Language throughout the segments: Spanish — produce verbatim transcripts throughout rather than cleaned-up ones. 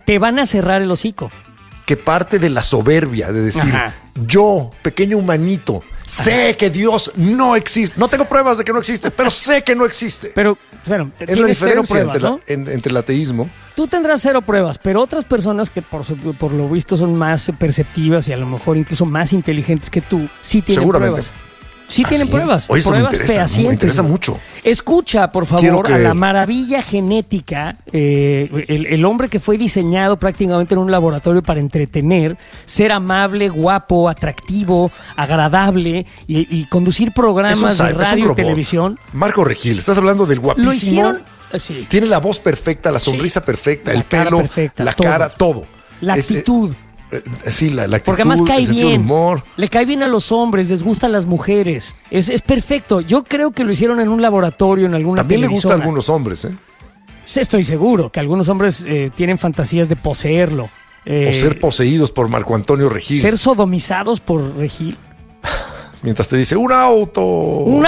te van a cerrar el hocico. Que parte de la soberbia, de decir, Ajá. yo, pequeño humanito, sé Ajá. que Dios no existe. No tengo pruebas de que no existe, pero sé que no existe. Pero, bueno, es la diferencia cero pruebas, entre, ¿no? la, en, entre el ateísmo. Tú tendrás cero pruebas, pero otras personas que por, su, por lo visto son más perceptivas y a lo mejor incluso más inteligentes que tú, sí tienen pruebas. Sí tienen ¿Ah, sí? pruebas, Oye, pruebas me interesa, fehacientes. Me interesa mucho. Escucha, por favor, a la maravilla genética, eh, el, el hombre que fue diseñado prácticamente en un laboratorio para entretener, ser amable, guapo, atractivo, agradable y, y conducir programas de radio y televisión. Marco Regil, estás hablando del guapísimo. Lo hicieron, sí. Tiene la voz perfecta, la sonrisa sí. perfecta, la el pelo, perfecta, la todo. cara, todo. La es, actitud. Eh, Sí, la, la actitud, porque además cae el sentido bien, del humor. Le cae bien a los hombres, les gusta a las mujeres. Es, es perfecto. Yo creo que lo hicieron en un laboratorio, en alguna También televisora. le gusta a algunos hombres, ¿eh? Estoy seguro que algunos hombres eh, tienen fantasías de poseerlo. Eh, o ser poseídos por Marco Antonio Regil. Ser sodomizados por Regil. Mientras te dice, ¡un auto! ¡Un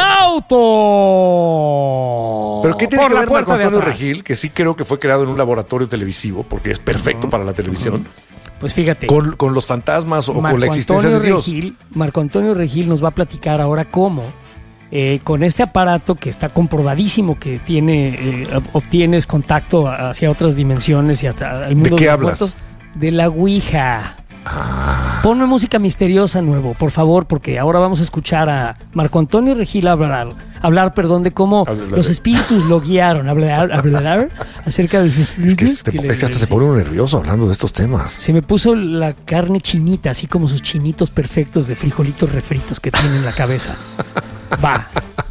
auto! ¿Pero qué tiene por que ver Marco Antonio Regil? Que sí creo que fue creado en un laboratorio televisivo, porque es perfecto uh-huh. para la televisión. Uh-huh. Pues fíjate. Con, con los fantasmas o Marco con la existencia Antonio de Dios. Regil, Marco Antonio Regil nos va a platicar ahora cómo, eh, con este aparato que está comprobadísimo que tiene, eh, obtienes contacto hacia otras dimensiones y al mundo ¿De qué de los hablas? muertos, de la Ouija. Ah. Ponme música misteriosa nuevo, por favor, porque ahora vamos a escuchar a Marco Antonio Regil hablar, hablar perdón, de cómo hablar. los espíritus lo guiaron, hablar, hablar acerca de los espíritus. Es que, te, que, es que hasta se pone uno nervioso hablando de estos temas. Se me puso la carne chinita, así como sus chinitos perfectos de frijolitos refritos que tienen en la cabeza. Va.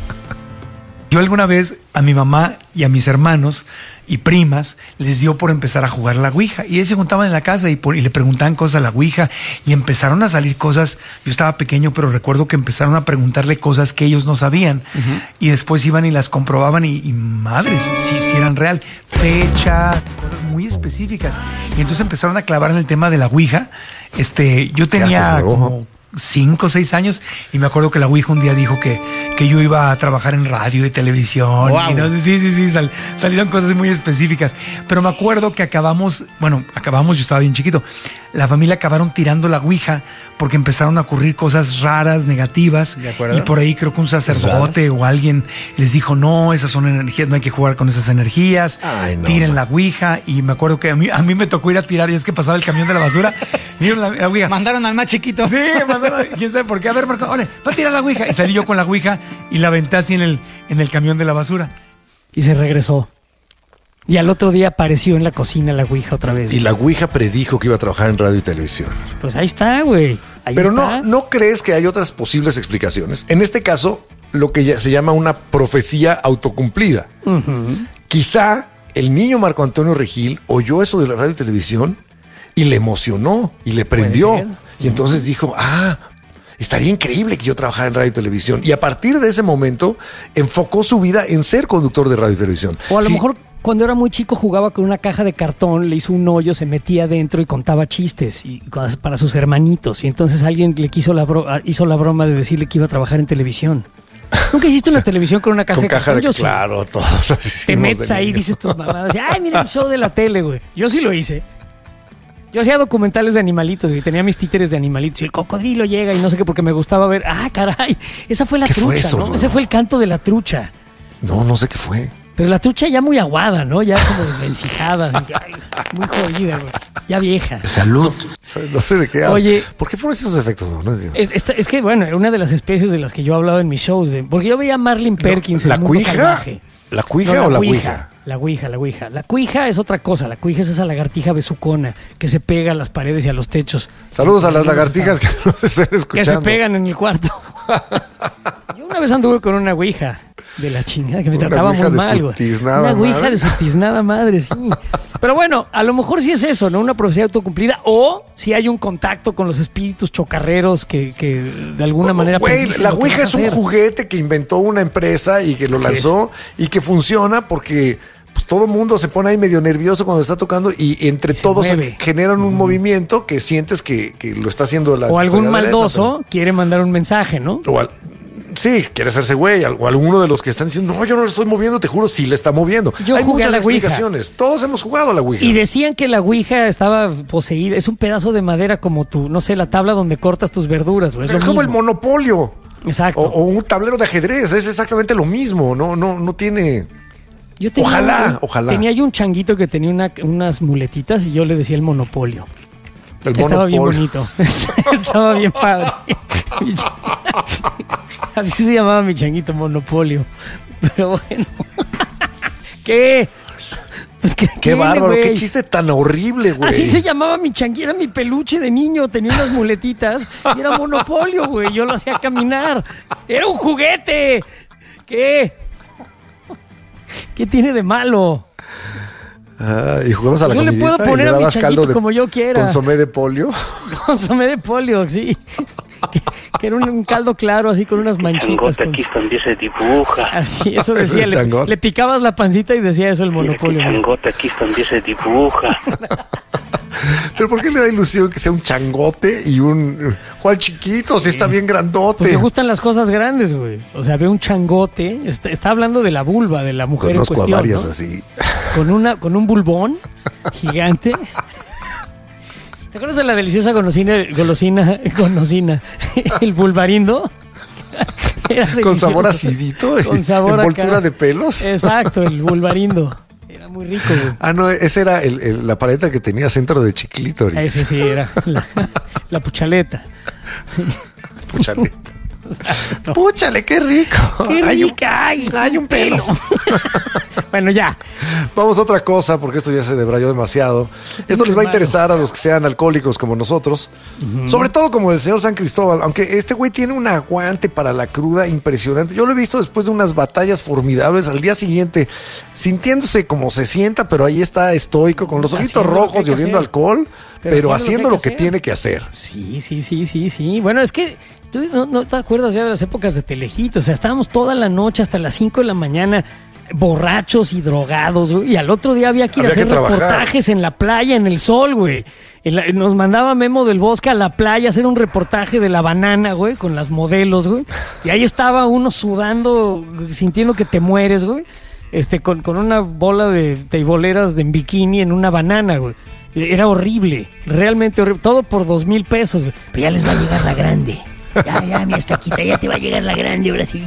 Yo alguna vez a mi mamá y a mis hermanos y primas les dio por empezar a jugar la Ouija. Y ellos se juntaban en la casa y, por, y le preguntaban cosas a la Ouija. Y empezaron a salir cosas. Yo estaba pequeño, pero recuerdo que empezaron a preguntarle cosas que ellos no sabían. Uh-huh. Y después iban y las comprobaban y, y madres, si, si eran real. Fechas, cosas muy específicas. Y entonces empezaron a clavar en el tema de la Ouija. Este, yo tenía haces, como cinco o seis años y me acuerdo que la Ouija un día dijo que, que yo iba a trabajar en radio y televisión. Wow. Y no, sí, sí, sí, sal, salieron cosas muy específicas. Pero me acuerdo que acabamos, bueno, acabamos, yo estaba bien chiquito, la familia acabaron tirando la Ouija porque empezaron a ocurrir cosas raras, negativas. Y por ahí creo que un sacerdote o alguien les dijo, no, esas son energías, no hay que jugar con esas energías. Ay, no, tiren no. la Ouija. Y me acuerdo que a mí, a mí me tocó ir a tirar y es que pasaba el camión de la basura. Vieron la, la Ouija. Mandaron al más chiquito. Sí, mandaron, quién sabe por qué. A ver, Marco, ole, va a tirar la Ouija. Y salí yo con la Ouija y la aventé así en el, en el camión de la basura. Y se regresó. Y al otro día apareció en la cocina la Ouija otra vez. Y la Ouija predijo que iba a trabajar en radio y televisión. Pues ahí está, güey. Ahí Pero está. no, ¿no crees que hay otras posibles explicaciones? En este caso, lo que ya se llama una profecía autocumplida. Uh-huh. Quizá el niño Marco Antonio Regil oyó eso de la radio y televisión y le emocionó y le prendió. Y entonces uh-huh. dijo, ah, estaría increíble que yo trabajara en radio y televisión. Y a partir de ese momento enfocó su vida en ser conductor de radio y televisión. O a lo sí. mejor cuando era muy chico jugaba con una caja de cartón, le hizo un hoyo, se metía adentro y contaba chistes y, para sus hermanitos. Y entonces alguien le quiso la bro, hizo la broma de decirle que iba a trabajar en televisión. ¿Nunca hiciste una o sea, televisión con una caja con de caja cartón? De, Yo claro, sí. todos. Te metes ahí y dices tus mamadas. Ay, mira el show de la tele, güey. Yo sí lo hice. Yo hacía documentales de animalitos, güey. Tenía mis títeres de animalitos y el cocodrilo llega y no sé qué porque me gustaba ver. Ah, caray. Esa fue la ¿Qué trucha, fue eso, ¿no? bro? Ese fue el canto de la trucha. No, no sé qué fue. Pero la trucha ya muy aguada, ¿no? Ya como desvencijada. Así, ay, muy jodida, güey. Ya vieja. Salud. No sé de qué hablo. Oye, ¿por qué pones esos efectos? No, no es, es que, bueno, era una de las especies de las que yo hablaba en mis shows. De, porque yo veía a Marlene Perkins no, en ¿La cuija? ¿La cuija no, o la ouija? ouija? La ouija, la ouija. La cuija es otra cosa. La cuija es esa lagartija besucona que se pega a las paredes y a los techos. Saludos a las lagartijas que nos estén escuchando. Que se pegan en el cuarto. Yo una vez anduve con una ouija de la chingada que me una trataba muy mal, güey. Una ouija madre. de su tiznada madre, sí. Pero bueno, a lo mejor sí es eso, ¿no? Una profecía autocumplida. O si hay un contacto con los espíritus chocarreros que, que de alguna manera... Güey, la ouija es un juguete que inventó una empresa y que lo lanzó y que funciona porque... pues todo el mundo se pone ahí medio nervioso cuando está tocando y entre se todos mueve. generan un mm. movimiento que sientes que, que lo está haciendo la... O algún maldoso esa, pero... quiere mandar un mensaje, ¿no? O al... Sí, quiere hacerse güey, o alguno de los que están diciendo, no, yo no lo estoy moviendo, te juro, sí le está moviendo. Yo Hay jugué muchas a la Ouija. explicaciones. Todos hemos jugado a la Ouija. Y decían que la Ouija estaba poseída. Es un pedazo de madera como tu, no sé, la tabla donde cortas tus verduras, güey. Es, es lo como mismo. el Monopolio. Exacto. O, o un tablero de ajedrez, es exactamente lo mismo. No, no, no tiene. Yo tenía, ojalá, ojalá. Tenía yo un changuito que tenía una, unas muletitas y yo le decía el Monopolio. El Estaba Monopolio. bien bonito. Estaba bien padre. Así se llamaba mi changuito, Monopolio. Pero bueno. ¿Qué? Pues que, Qué tiene, bárbaro, güey? qué chiste tan horrible, güey. Así se llamaba mi changuito, era mi peluche de niño, tenía unas muletitas y era Monopolio, güey. Yo lo hacía caminar. Era un juguete. ¿Qué? ¿Qué tiene de malo? Ah, y jugamos a la Yo le puedo comidita poner y le a mi dabas changuito caldo de como yo quiera. consomé de polio. Consomé de polio, sí. Que, que era un, un caldo claro, así con unas manchitas. Changote Con... aquí también se dibuja. Así, eso decía. le, le picabas la pancita y decía eso el Monopolio. Mira, changote aquí también se dibuja. Pero ¿por qué le da ilusión que sea un changote y un Juan chiquito? Sí. Si está bien grandote. Pues me gustan las cosas grandes, güey. O sea, ve un changote. Está, está hablando de la vulva de la mujer Conozco en cuestión, a varias ¿no? así. Con una, con un bulbón gigante. ¿Te acuerdas de la deliciosa golosina, golosina, golosina? El bulbarindo. Era con sabor delicioso. acidito. Con sabor envoltura acá. de pelos. Exacto, el bulbarindo. Era muy rico, güey. Ah, no, ese era el, el, la paleta que tenía centro de chiclítoris. Ese sí era la, la puchaleta. Puchaleta. No. Púchale, qué rico. Qué hay rica. Un, hay un pelo. Bueno, ya. Vamos a otra cosa, porque esto ya se debrayó demasiado. Esto les va a interesar a los que sean alcohólicos como nosotros. Uh-huh. Sobre todo como el señor San Cristóbal. Aunque este güey tiene un aguante para la cruda impresionante. Yo lo he visto después de unas batallas formidables. Al día siguiente, sintiéndose como se sienta, pero ahí está estoico, con los ojitos rojos y oliendo alcohol. Pero, pero haciendo lo que, lo que tiene que hacer. Sí, sí, sí, sí, sí. Bueno, es que tú no, no te acuerdas ya de las épocas de Telehit. O sea, estábamos toda la noche hasta las cinco de la mañana borrachos y drogados, güey. Y al otro día había que ir había a hacer reportajes en la playa, en el sol, güey. En nos mandaba Memo del Bosque a la playa a hacer un reportaje de la banana, güey, con las modelos, güey. Y ahí estaba uno sudando, sintiendo que te mueres, güey. Este, con, con una bola de teiboleras en bikini en una banana, güey. Era horrible, realmente horrible. Todo por dos mil pesos, güey. Pero ya les va a llegar la grande. Ya, ya, mi estaquita, ya te va a llegar la grande, ahora sí.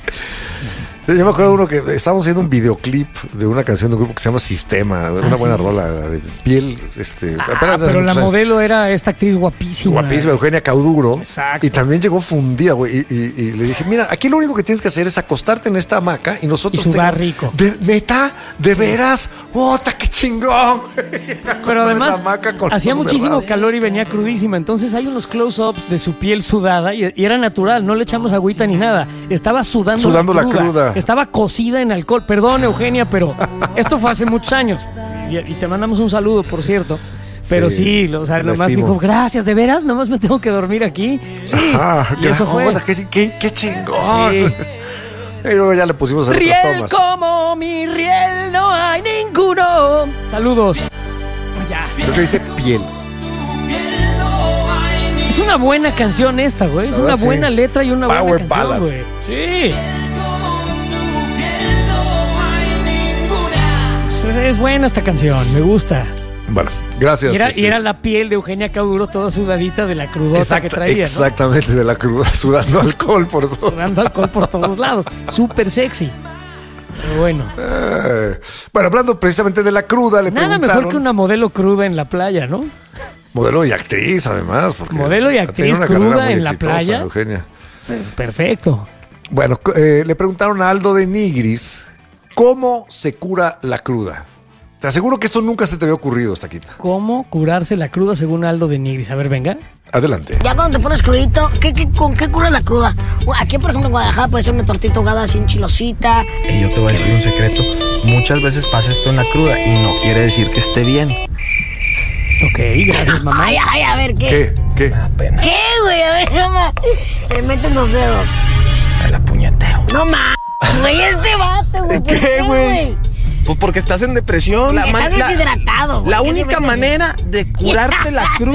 Yo me acuerdo de uno que estábamos haciendo un videoclip de una canción de un grupo que se llama Sistema, una ah, buena sí, rola sí. de piel. Este, ah, pero la años. modelo era esta actriz guapísima. Guapísima, Eugenia Cauduro. Exacto. Y también llegó fundida, güey. Y, y, y le dije, mira, aquí lo único que tienes que hacer es acostarte en esta hamaca y nosotros... Y sudar te... rico. De, ¿Neta? ¿De sí. veras? ¡Ota, qué chingón! Pero además hacía muchísimo calor y venía crudísima. Entonces hay unos close-ups de su piel sudada y, y era natural. No le echamos agüita ni nada. Estaba sudando, sudando la, la cruda. cruda. Estaba cocida en alcohol. Perdón, Eugenia, pero esto fue hace muchos años. Y, y te mandamos un saludo, por cierto. Pero sí, sí o sea, nomás estimo. dijo, gracias, ¿de veras? ¿Nomás me tengo que dormir aquí? Sí, ah, y eso fue. Qué, qué, qué chingón. Sí. Y luego ya le pusimos a hacer riel otras tomas. Como mi riel no hay ninguno. Saludos. Ya. Creo que dice piel. Es una buena canción esta, güey. Es una buena sí. letra y una Power buena canción, ballad. güey. Sí. Es buena esta canción, me gusta. Bueno, gracias. Y era, este... y era la piel de Eugenia Cauduro toda sudadita de la crudota Exacta, que traía, Exactamente, ¿no? de la cruda, sudando alcohol por todos Sudando alcohol por todos lados. Súper sexy. Pero bueno. Eh, bueno, hablando precisamente de la cruda, le Nada preguntaron... mejor que una modelo cruda en la playa, ¿no? Modelo y actriz, además. Porque modelo y actriz cruda en la playa. Eugenia. Perfecto. Bueno, eh, le preguntaron a Aldo de Nigris cómo se cura la cruda. Te aseguro que esto nunca se te había ocurrido, Estaquita. ¿Cómo curarse la cruda según Aldo de Nigris? A ver, venga. Adelante. Ya cuando te pones crudito, ¿qué, qué, ¿con qué curas la cruda? Aquí, por ejemplo, en Guadalajara puede ser una tortita ahogada sin chilosita. Y yo te voy a decir un secreto. Muchas veces pasa esto en la cruda y no quiere decir que esté bien. Ok, gracias, mamá. Ay, ay, a ver, ¿qué? ¿Qué? ¿Qué? Me da pena. ¿Qué, güey? A ver, mamá. Se meten los dedos. Me la puñeteo. No mames, güey, este vato, güey. ¿Qué, güey? Pues porque estás en depresión. La, estás man, deshidratado, güey. La, la única manera de curarte la cruda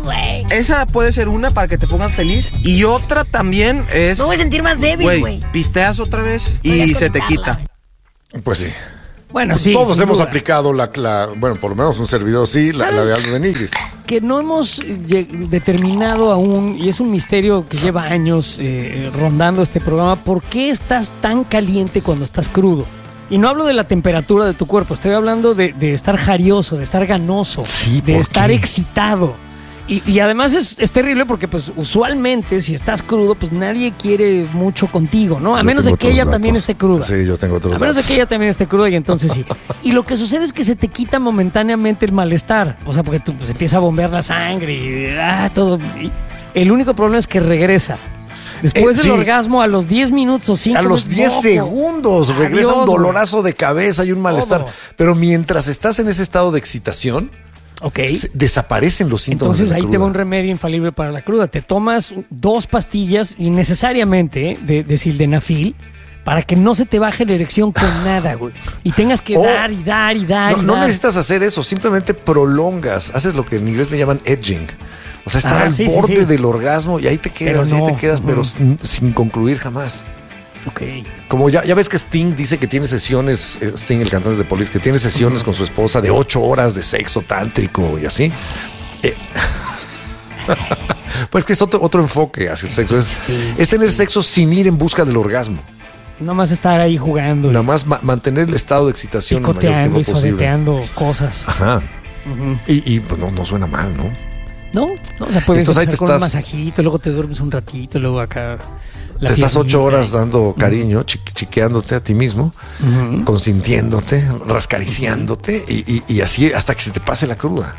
güey. Esa puede ser una para que te pongas feliz. Y otra también es... Me voy a sentir más débil, güey. Pisteas otra vez y Puedes se te contarla. quita. Pues sí. Bueno, sí. Todos sin hemos duda. aplicado la, la, bueno, por lo menos un servidor sí, la, la de Aldo de Nigris. Que no hemos eh, determinado aún, y es un misterio que lleva años eh, rondando este programa, ¿por qué estás tan caliente cuando estás crudo? Y no hablo de la temperatura de tu cuerpo, estoy hablando de, de estar jarioso, de estar ganoso, Sí, de ¿por estar qué? excitado. Y, y además es, es terrible porque pues usualmente si estás crudo pues nadie quiere mucho contigo, ¿no? A Yo menos de tengo que otros ella datos. también esté cruda. Sí, yo tengo otros A menos de datos. que ella también esté cruda y entonces sí. Y lo que sucede es que se te quita momentáneamente el malestar. O sea, porque tú pues, empieza a bombear la sangre y ah, todo. Y el único problema es que regresa. Después Eh, del sí. orgasmo, a los diez minutos o cinco A los diez segundos regresa un Adiós, dolorazo de cabeza y un malestar. Todo. Pero mientras estás en ese estado de excitación, Ok. se- desaparecen los síntomas Entonces de la ahí cruda. te va un remedio infalible para la cruda. Te tomas dos pastillas innecesariamente ¿eh? de, de sildenafil para que no se te baje la erección con nada, güey. Y tengas que Oh. dar y dar y dar No, y no dar. necesitas hacer eso, simplemente prolongas, haces lo que en inglés le llaman edging. O sea, estar Ah, al sí, sí, borde sí. del orgasmo y ahí te quedas, Pero y ahí no. te quedas, pero Ujú. sin, sin concluir jamás. Ok. Como ya, ya ves que Sting dice que tiene sesiones, eh, Sting, el cantante de Police, que tiene sesiones con su esposa de ocho horas de sexo tántrico y así. Eh, pues que es otro, otro enfoque hacia el sexo. Es, Sting, es tener Sting. sexo sin ir en busca del orgasmo. Nada más estar ahí jugando. Nada más ma- mantener el estado de excitación el mayor picoteando tiempo y posible. sobeteando cosas. Ajá. Ujú. Y, y, pues no, no suena mal, ¿no? ¿No? no, o sea, puedes Entonces ahí empezar te con estás- un masajito, luego te duermes un ratito, luego acá. la Te estás piernita ocho horas y- dando cariño, chi- chiqueándote a ti mismo, Ujú. consintiéndote, rascariciándote y, y- y así hasta que se te pase la cruda.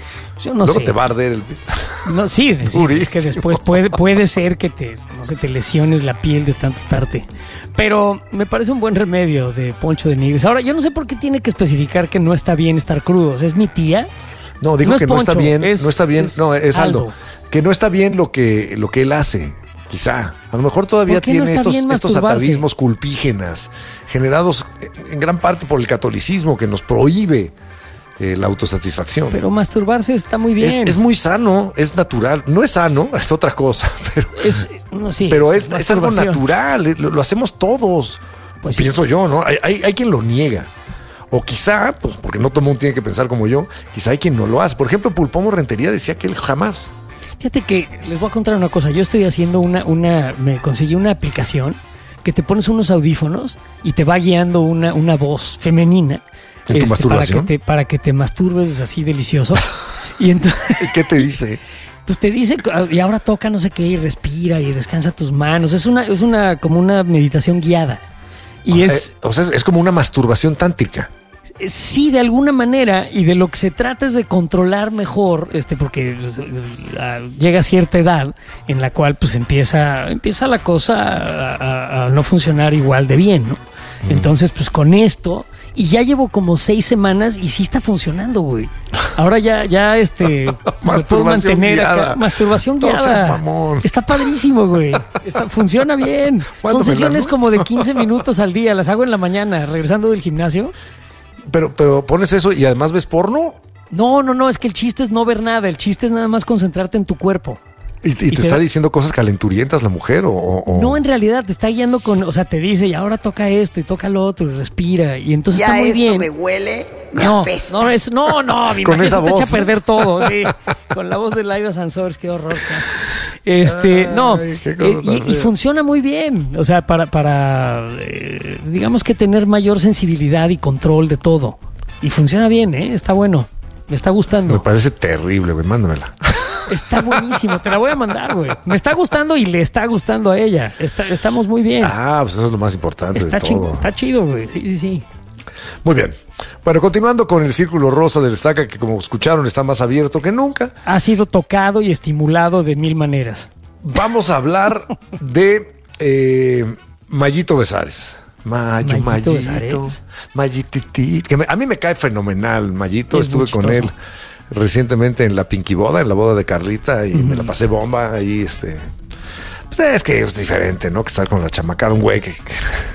Yo no Luego sé. te va a arder el... No, sí, sí, es que Durísimo. después puede, puede ser que te, no sé, te lesiones la piel de tanto estarte. Pero me parece un buen remedio de Poncho de Nigris. Ahora, yo no sé por qué tiene que especificar que no está bien estar crudos. ¿Es mi tía? No, dijo No es que no está Poncho, bien, es- no está bien, es no, es Aldo. Aldo. Que no está bien lo que, lo que él hace, quizá. A lo mejor todavía ¿Por qué no tiene está estos, bien estos masturbarse? atavismos culpígenas, generados en gran parte por el catolicismo que nos prohíbe eh, la autosatisfacción. Pero masturbarse está muy bien. es, es muy sano, es natural. No es sano, es otra cosa, pero, Es- no, sí, pero es, es algo masturbación. natural, eh, lo, lo hacemos todos. Pues sí. Pienso yo, ¿no? Hay, hay, hay quien lo niega. O quizá, pues porque no todo el mundo tiene que pensar como yo, quizá hay quien no lo hace. Por ejemplo, Pulpomo Rentería decía que él jamás. Fíjate que les voy a contar una cosa. Yo estoy haciendo una, una, me conseguí una aplicación que te pones unos audífonos y te va guiando una, una voz femenina. ¿En tu para masturbación? que te, para que te masturbes así delicioso. Y entonces, ¿Y qué te dice? pues te dice, y ahora toca no sé qué, y respira y descansa tus manos. Es una, es una, como una meditación guiada. Y es, Eh, o sea, es, es como una masturbación tántrica. sí, de alguna manera, y de lo que se trata es de controlar mejor, este, porque pues, a- llega cierta edad en la cual pues empieza, empieza la cosa a, a- a no funcionar igual de bien, ¿no? Entonces, pues con esto, y ya llevo como seis semanas y sí está funcionando, güey. Ahora ya, ya, este, lo puedo Masturbación mantener acá. guiada. Masturbación No guiada. seas mamón. Está padrísimo, güey. Está, funciona bien. Son Mándamela, sesiones ¿no? como de quince minutos al día. Las hago en la mañana, regresando del gimnasio. Pero, pero pones eso y además ves porno No, no, no, es que el chiste es no ver nada, el chiste es nada más concentrarte en tu cuerpo. y, y te, te está da- diciendo cosas calenturientas la mujer o... o- o- No, en realidad te está guiando con, o sea, te dice, y ahora toca esto y toca lo otro y respira, y entonces está muy bien. huele, me No, apesta. no, es, no, no, mi Con imaginación esa te echa a voz. perder todo, sí. Con la voz de Laida Sansores, qué horror, qué asco. Este, Ay, no, qué cosa eh, tan y, y fea. funciona muy bien, o sea, para, para eh, digamos que tener mayor sensibilidad y control de todo. Y funciona bien, ¿eh? Está bueno, me está Me gustando. parece terrible, güey, mándamela. Está buenísimo, te la voy a mandar, güey. Me está gustando y le está gustando a ella. Está- estamos muy bien. Ah, pues eso es lo más importante está, de chi- todo. está chido, güey. Sí, sí, sí. Muy bien. Bueno, continuando con el círculo rosa del Estaca, que como escucharon está más abierto que nunca, Ha sido tocado y estimulado de mil maneras. vamos a hablar de eh, Mayito Besares. Mayo, Mayito Mayito, Besares. Mayititi. Que me- a mí me cae fenomenal, Mayito. Es muy Estuve con chistoso. él recientemente en la Pinky Boda, en la boda de Carlita, y me la pasé bomba ahí, este. Pues es que es diferente, ¿no? Que estar con la chamacada, un güey que. que-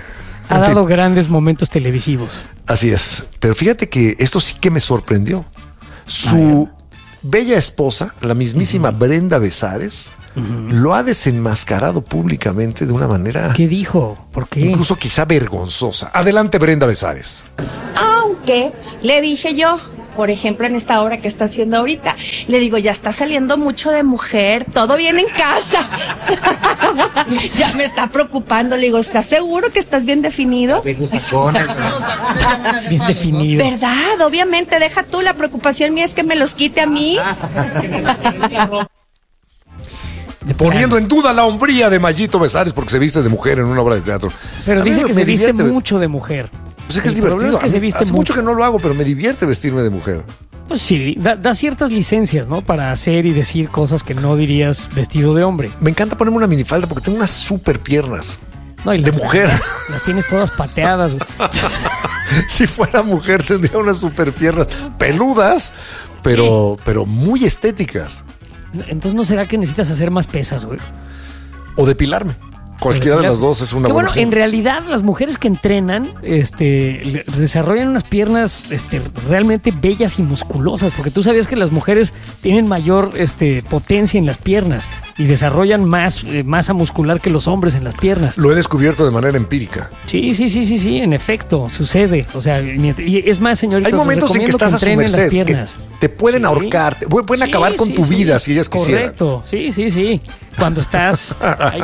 Ha en fin. dado grandes momentos televisivos. Así es. Pero fíjate que esto sí que me sorprendió. Su bella esposa, la mismísima uh-huh. Brenda Besares, uh-huh. lo ha desenmascarado públicamente de una manera... ¿Qué dijo? ¿Por qué? Incluso quizá vergonzosa. Adelante, Brenda Besares. Aunque le dije yo, por ejemplo, en esta obra que está haciendo ahorita, le digo, ya está saliendo mucho de mujer, todo bien en casa. Ya me está preocupando, le digo, ¿estás seguro que estás bien definido? Bien definido. ¿Verdad? Obviamente, deja tú, la preocupación mía es que me los quite a mí. Poniendo en duda la hombría de Mayito Besares porque se viste de mujer en una obra de teatro. Pero a dice mí que se viste mucho de mujer. Pues es que es divertido. Es que se viste hace mucho que no lo hago, pero me divierte vestirme de mujer. Pues sí, da, da ciertas licencias, ¿no? Para hacer y decir cosas que no dirías vestido de hombre. Me encanta ponerme una minifalda porque tengo unas super piernas. No, y de las, mujer. Las, las tienes todas pateadas. Si fuera mujer tendría unas super piernas peludas, pero, sí. pero muy estéticas. Entonces, ¿no será que necesitas hacer más pesas, güey? O depilarme. Cualquiera de las dos es una que buena bueno, opción. En realidad las mujeres que entrenan este, desarrollan unas piernas este, realmente bellas y musculosas, porque tú sabías que las mujeres tienen mayor este, potencia en las piernas y desarrollan más eh, masa muscular que los hombres en las piernas. Lo he descubierto de manera empírica. Sí, sí, sí, sí, sí, en efecto, sucede. O sea, y es más, señorita, hay momentos en que estás que a su merced, que te pueden sí. ahorcar, te pueden sí, acabar con sí, tu sí. vida si ellas quisieran. Correcto, sí, sí, sí. Cuando estás... ahí,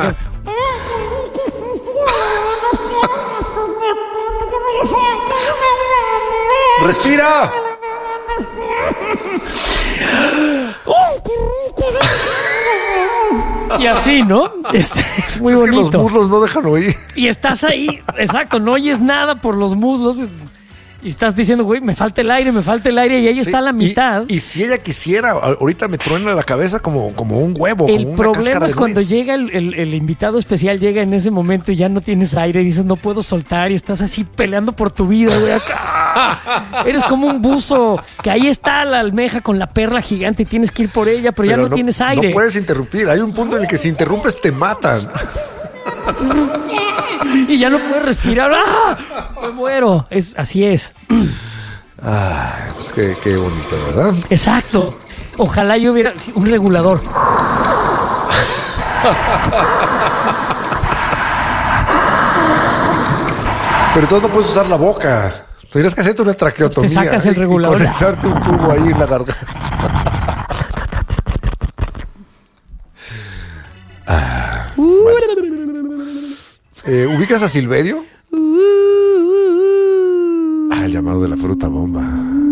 ¡respira! Y así, ¿no? Este, es muy es bonito. Que los muslos no dejan oír. Y estás ahí, exacto, no oyes nada por los muslos. Y estás diciendo, güey, me falta el aire, me falta el aire, y ella sí, está a la mitad. Y, y si ella quisiera, ahorita me truena la cabeza como, como un huevo. El como una problema es cuando nuez. llega el, el, el invitado especial, llega en ese momento y ya no tienes aire, y dices, no puedo soltar, y estás así peleando por tu vida, güey. Acá. Eres como un buzo, que ahí está la almeja con la perla gigante y tienes que ir por ella, pero, pero ya no, no tienes aire. No puedes interrumpir, hay un punto en el que si interrumpes te matan. Y ya no puedes respirar. ¡Ah! Me muero. Es, así es. Ay, pues qué, qué bonito, ¿verdad? Exacto. Ojalá yo hubiera un regulador. Pero entonces no puedes usar la boca. Tendrías que hacerte una traqueotomía. Te sacas el y, regulador. Y conectarte un tubo ahí en la garganta. Ah, bueno. Eh, ¿Ubicas a Silverio? Ah, el llamado de la fruta bomba.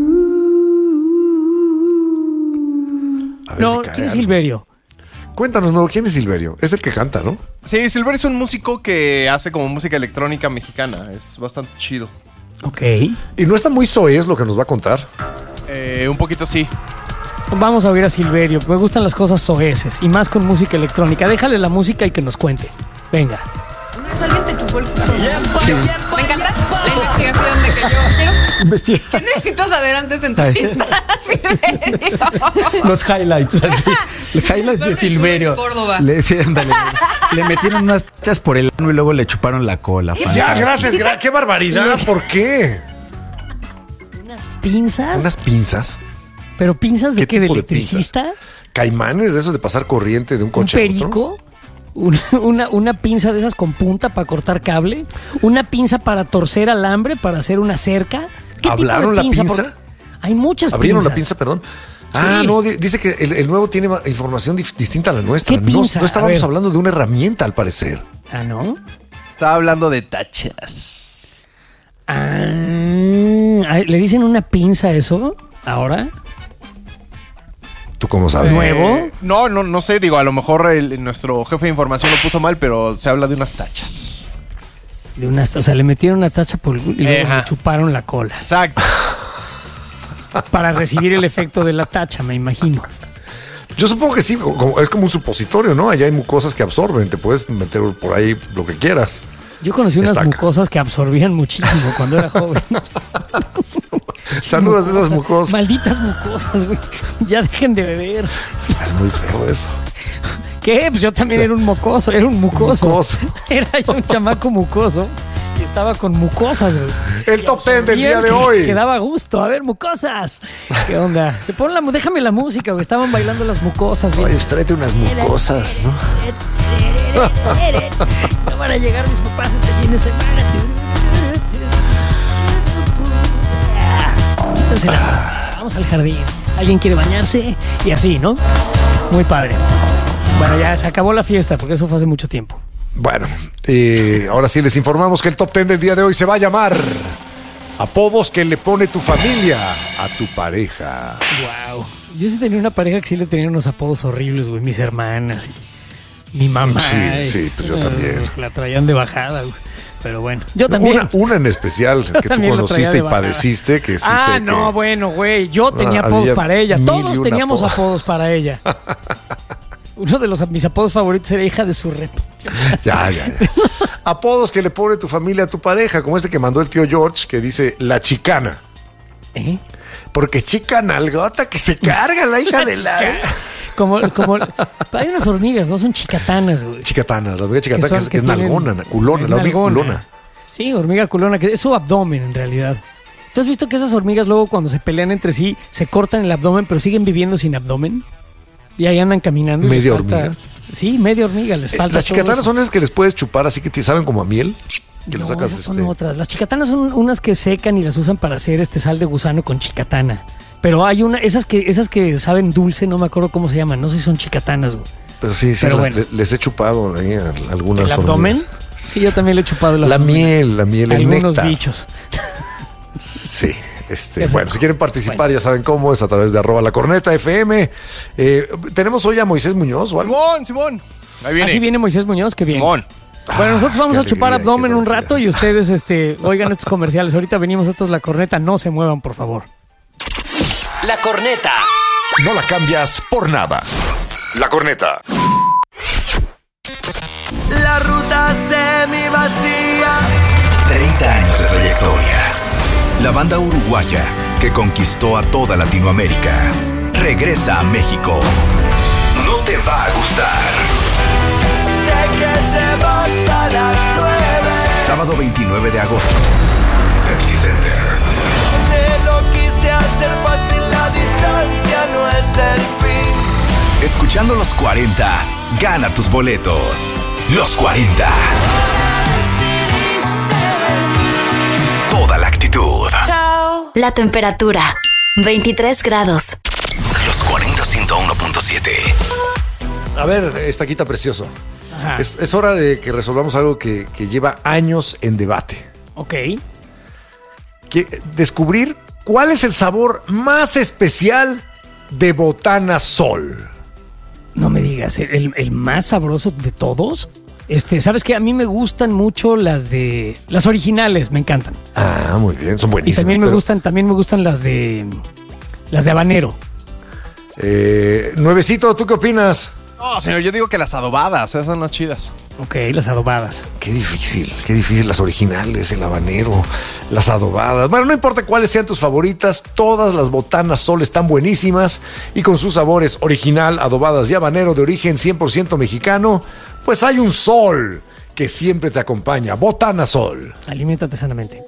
A ver no, si ¿quién es algo. Silverio? Cuéntanos, no, ¿quién es Silverio? Es el que canta, ¿no? Sí, Silverio es un músico que hace como música electrónica mexicana. Es bastante chido. Ok. Y no está muy soez lo que nos va a contar. Eh, un poquito sí. Vamos a oír a Silverio. Me gustan las cosas soeces y más con música electrónica. Déjale la música y que nos cuente. Venga. ¿Alguien te chupó el culo? Sí. Me encanta la investigación de que yo quiero... Investiga. ¿Qué necesito saber antes de entrevistar a Silverio? Los highlights. Así. Los highlights de Silverio. Le, sí, ándale, le metieron unas tachas por el ano y luego le chuparon la cola. Ya, gracias. Gra- ¡Qué barbaridad! ¿Por qué? ¿Unas pinzas? ¿Unas pinzas? ¿Pero pinzas de qué? qué? ¿De tipo de electricista? pinzas? ¿Caimanes de esos de pasar corriente de un coche ¿Un perico? a otro? Una, una, una pinza de esas con punta para cortar cable. Una pinza para torcer alambre, para hacer una cerca. ¿Qué ¿Hablaron tipo de pinza? la pinza? Porque hay muchas ¿Abrieron pinzas. la pinza, perdón? Ah, Sí. no, di- dice que el, el nuevo tiene ma- información dif- distinta a la nuestra. ¿Qué No, pinza? no A estábamos ver. hablando de una herramienta, al parecer. Ah, ¿no? Estaba hablando de tachas. Ah, ¿le dicen una pinza a eso ahora? ¿Tú cómo sabes? ¿Nuevo? Eh, no, no, no sé. Digo, a lo mejor el- nuestro jefe de información lo puso mal, pero se habla de unas tachas. De una, o sea, le metieron una tacha por el culo y luego Ajá. le chuparon la cola. Exacto. Para recibir el efecto de la tacha, me imagino. Yo supongo que sí, como- es como un supositorio, ¿no? Allá hay mucosas que absorben, te puedes meter por ahí lo que quieras. Yo conocí unas Estaca. mucosas que absorbían muchísimo cuando era joven. Saludos a esas mucosas. Malditas mucosas, güey. Ya dejen de beber. Es muy feo eso. ¿Qué? Pues yo también era un mocoso, era un mucoso. Mucoso. Era yo un chamaco mucoso Y estaba con mucosas, güey. El top ten del día de hoy. Que daba gusto. A ver, mucosas. ¿Qué onda? Te pon la, déjame la música, güey. Estaban bailando las mucosas. Oye, pues tráete unas mucosas, ¿no? No van a llegar mis papás este fin de semana. Entonces, vamos al jardín. ¿Alguien quiere bañarse? Y así, ¿no? Muy padre. Bueno, ya se acabó la fiesta, porque eso fue hace mucho tiempo. Bueno, eh, ahora sí les informamos que el top ten del día de hoy se va a llamar apodos que le pone tu familia a tu pareja. Wow. Yo sí tenía una pareja que sí le tenía unos apodos horribles, güey. Mis hermanas, mi mamá. Sí, sí, pues yo también. La traían de bajada, güey. Pero bueno, yo también. Una, una en especial que tú conociste y padeciste, que sí ah, sé no, que... bueno, güey. Yo tenía ah, apodos para ella. Todos teníamos apodos. apodos para ella. Uno de los mis apodos favoritos era hija de su rep. Ya, ya, ya. Apodos que le pone tu familia a tu pareja, como este que mandó el tío George, que dice la chicana. ¿Eh? Porque chica nalgota que se carga la hija de la... Como, como, hay unas hormigas, ¿no? Son chicatanas, güey. Chicatanas, la hormiga chicatana que, son, que, es, que es nalgona, culona, es la hormiga nalgona. culona. Sí, hormiga culona, que es su abdomen en realidad. ¿Tú has visto que esas hormigas luego cuando se pelean entre sí se cortan el abdomen, pero siguen viviendo sin abdomen? Y ahí andan caminando. ¿Media hormiga? Sí, media hormiga, les falta. Eh, las chicatanas son esas que les puedes chupar, así que te saben como a miel. Que no, sacas esas este... son otras. Las chicatanas son unas que secan y las usan para hacer este sal de gusano con chicatana. Pero hay una, esas que, esas que saben dulce, no me acuerdo cómo se llaman, no sé si son chicatanas, güey. Pero sí, sí, Pero les, bueno. les he chupado ahí a algunas ¿El abdomen? hormigas. Sí, yo también le he chupado el la abdomen. miel, la miel, el Algunos néctar. bichos. Sí. Este, bueno, si quieren participar, bueno. ya saben cómo es a través de arroba la corneta F M. Eh, tenemos hoy a Moisés Muñoz o algo. Simón, Simón. Ahí viene. Así viene Moisés Muñoz, qué bien. Simón. Bueno, nosotros vamos ah, a chupar alegría, abdomen un rato y ustedes este, oigan estos comerciales. Ahorita venimos, esto es La Corneta, no se muevan, por favor. La Corneta. No la cambias por nada. La Corneta. La ruta semi vacía. treinta años de trayectoria. La banda uruguaya que conquistó a toda Latinoamérica regresa a México. No te va a gustar. Sé que te vas a las nueve. Sábado veintinueve de agosto. Pepsi Center. Te lo quise hacer fácil, la distancia no es el fin. Escuchando los cuarenta, gana tus boletos. Los cuarenta. Toda la actitud. Chao. La temperatura, veintitrés grados. Los cuarenta, ciento uno punto siete. A ver, estaquita precioso. Es, es hora de que resolvamos algo que, que lleva años en debate. Ok. Que, descubrir cuál es el sabor más especial de Botana Sol. No me digas, ¿el, el más sabroso de todos? Este, ¿sabes qué? A mí me gustan mucho las de... Las originales, me encantan. Ah, muy bien, son buenísimas. Y también me pero... gustan, también me gustan las de... Las de habanero. Eh, Nuevecito, ¿tú qué opinas? No, señor, yo digo que las adobadas, esas son las chidas. Ok, las adobadas. Qué difícil, qué difícil. Las originales, el habanero, las adobadas. Bueno, no importa cuáles sean tus favoritas, todas las Botanas Sol están buenísimas y con sus sabores original, adobadas y habanero de origen cien por ciento mexicano, pues hay un sol que siempre te acompaña. Botana Sol. Aliméntate sanamente.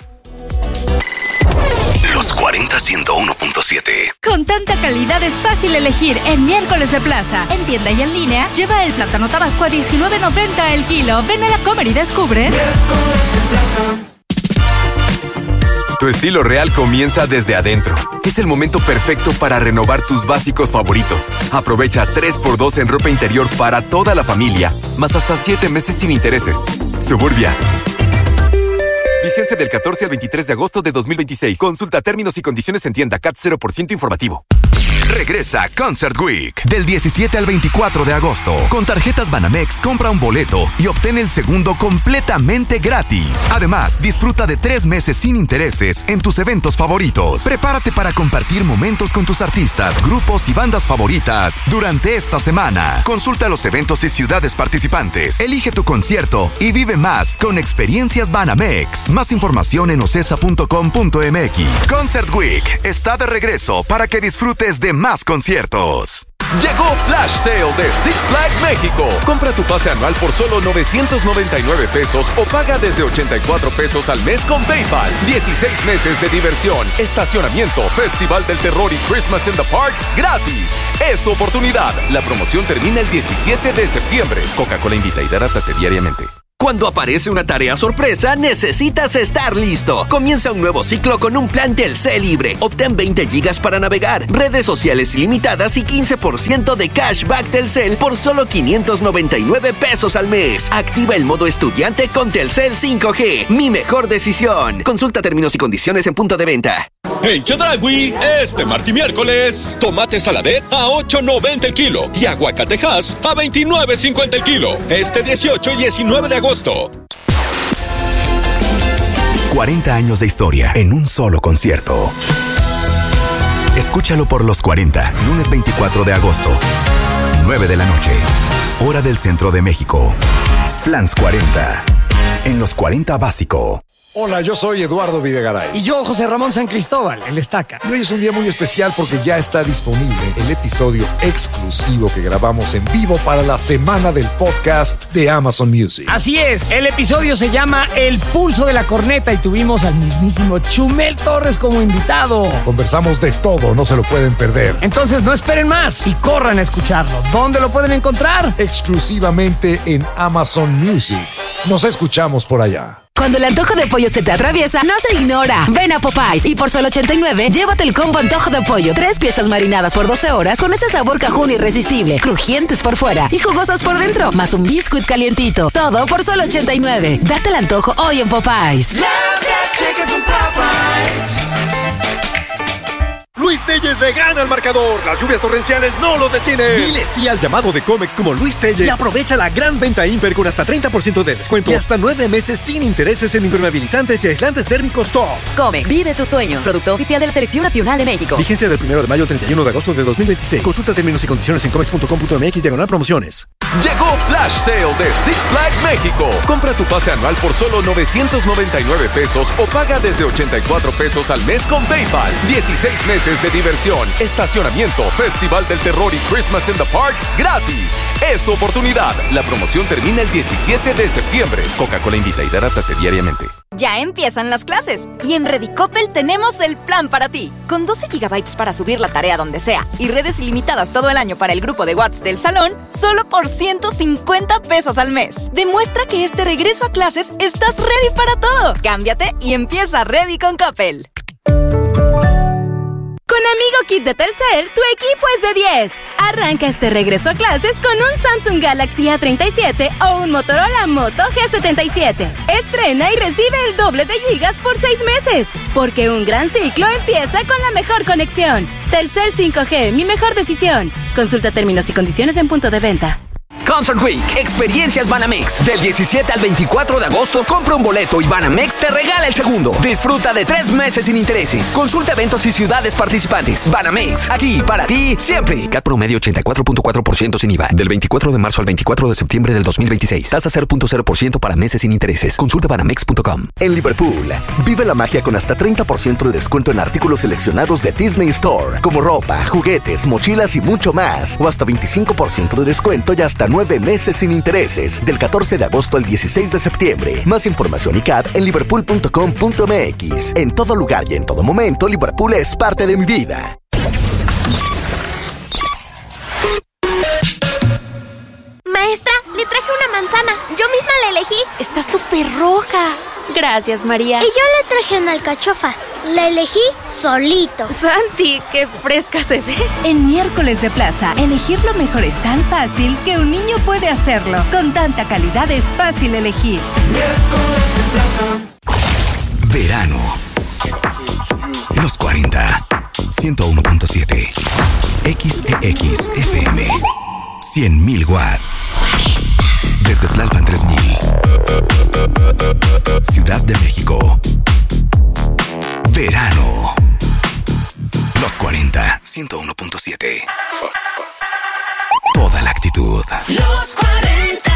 Los cuarenta, ciento uno punto siete. Con tanta calidad es fácil elegir en Miércoles de Plaza. En tienda y en línea, lleva el plátano tabasco a diecinueve noventa el kilo. Ven a la Comer y descubre. Miércoles de Plaza. Tu estilo real comienza desde adentro. Es el momento perfecto para renovar tus básicos favoritos. Aprovecha tres por dos en ropa interior para toda la familia, más hasta siete meses sin intereses. Suburbia. Vigencia del catorce al veintitrés de agosto de dos mil veintiséis. Consulta términos y condiciones en tienda. C A T cero por ciento informativo. Regresa Concert Week del diecisiete al veinticuatro de agosto. Con tarjetas Banamex, compra un boleto y obtén el segundo completamente gratis. Además, disfruta de tres meses sin intereses en tus eventos favoritos. Prepárate para compartir momentos con tus artistas, grupos y bandas favoritas durante esta semana. Consulta los eventos y ciudades participantes. Elige tu concierto y vive más con experiencias Banamex. Más información en ocesa punto com punto m x. Concert Week está de regreso para que disfrutes de más conciertos. Llegó Flash Sale de Six Flags México. Compra tu pase anual por solo novecientos noventa y nueve pesos o paga desde ochenta y cuatro pesos al mes con PayPal. dieciséis meses de diversión, estacionamiento, Festival del Terror y Christmas in the Park gratis. Es tu oportunidad. La promoción termina el diecisiete de septiembre. Coca-Cola invita a hidrátate diariamente. Cuando aparece una tarea sorpresa, necesitas estar listo. Comienza un nuevo ciclo con un plan Telcel libre. Obtén veinte gigas para navegar, redes sociales ilimitadas y quince por ciento de cashback Telcel por solo quinientos noventa y nueve pesos al mes. Activa el modo estudiante con Telcel cinco G. Mi mejor decisión. Consulta términos y condiciones en punto de venta. En Chedraui, este martes y miércoles, tomate saladet a ocho noventa el kilo y aguacatejas a veintinueve cincuenta el kilo. Este dieciocho y diecinueve de agosto. cuarenta años de historia en un solo concierto. Escúchalo por los cuarenta, lunes veinticuatro de agosto, nueve de la noche, hora del centro de México. Flans cuarenta, en los cuarenta Básico. Hola, yo soy Eduardo Videgaray. Y yo, José Ramón San Cristóbal, el Estaca. Y hoy es un día muy especial porque ya está disponible el episodio exclusivo que grabamos en vivo para la semana del podcast de Amazon Music. Así es, el episodio se llama El Pulso de la Corneta y tuvimos al mismísimo Chumel Torres como invitado. Conversamos de todo, no se lo pueden perder. Entonces no esperen más y corran a escucharlo. ¿Dónde lo pueden encontrar? Exclusivamente en Amazon Music. Nos escuchamos por allá. Cuando el antojo de pollo se te atraviesa, no se ignora. Ven a Popeyes y por solo ochenta y nueve, llévate el combo antojo de pollo. Tres piezas marinadas por doce horas con ese sabor cajún irresistible, crujientes por fuera y jugosas por dentro, más un biscuit calientito. Todo por solo ochenta y nueve. Date el antojo hoy en Popeyes. Luis Telles le gana al marcador. Las lluvias torrenciales no lo detienen. Dile sí al llamado de Comex como Luis Telles y aprovecha la gran venta Imper con hasta treinta por ciento de descuento y hasta nueve meses sin intereses en impermeabilizantes y aislantes térmicos top. Comex, vive tus sueños. Producto oficial de la Selección Nacional de México. Vigencia del primero de mayo al treinta y uno de agosto de dos mil veintiséis. Consulta términos y condiciones en comex punto com punto mx diagonal promociones. Llegó Flash Sale de Six Flags México. Compra tu pase anual por solo novecientos noventa y nueve pesos o paga desde ochenta y cuatro pesos al mes con PayPal. dieciséis meses de diversión, estacionamiento, Festival del Terror y Christmas in the Park gratis. Es tu oportunidad. La promoción termina el diecisiete de septiembre. Coca-Cola invita a hidrátate diariamente. Ya empiezan las clases y en Redicopel tenemos el plan para ti. Con doce gigabytes para subir la tarea donde sea y redes ilimitadas todo el año para el grupo de WhatsApp del salón, solo por ciento cincuenta pesos al mes. Demuestra que este regreso a clases estás ready para todo. Cámbiate y empieza Ready con Coppel. Con Amigo Kit de Telcel, tu equipo es de diez. Arranca este regreso a clases con un Samsung Galaxy A treinta y siete o un Motorola Moto G setenta y siete. Estrena y recibe el doble de gigas por seis meses. Porque un gran ciclo empieza con la mejor conexión. Telcel cinco G, mi mejor decisión. Consulta términos y condiciones en punto de venta. Concert Week, experiencias Banamex. Del diecisiete al veinticuatro de agosto, compra un boleto y Banamex te regala el segundo. Disfruta de tres meses sin intereses. Consulta eventos y ciudades participantes. Banamex, aquí para ti siempre. C A T promedio ochenta y cuatro punto cuatro por ciento sin I V A. Del veinticuatro de marzo al veinticuatro de septiembre del dos mil veintiséis. Tasa cero punto cero por ciento para meses sin intereses. Consulta banamex punto com. En Liverpool, vive la magia con hasta treinta por ciento de descuento en artículos seleccionados de Disney Store, como ropa, juguetes, mochilas y mucho más. O hasta veinticinco por ciento de descuento y hasta nueve meses sin intereses. Del catorce de agosto al dieciséis de septiembre. Más información y C A T en liverpool punto com punto mx. En todo lugar y en todo momento, Liverpool es parte de mi vida. Maestra, le traje una manzana. Yo misma la elegí. Está súper roja. Gracias, María. Y yo le traje una alcachofa. La elegí solito. Santi, qué fresca se ve. En Miércoles de Plaza, elegir lo mejor es tan fácil que un niño puede hacerlo. Con tanta calidad es fácil elegir. Miércoles de Plaza. Verano. Los cuarenta. ciento uno punto siete. X E X F M. cien mil watts. Desde Tlalpan tres mil. Ciudad de México. Verano. Los cuarenta. ciento uno punto siete. Toda la actitud. Los cuarenta.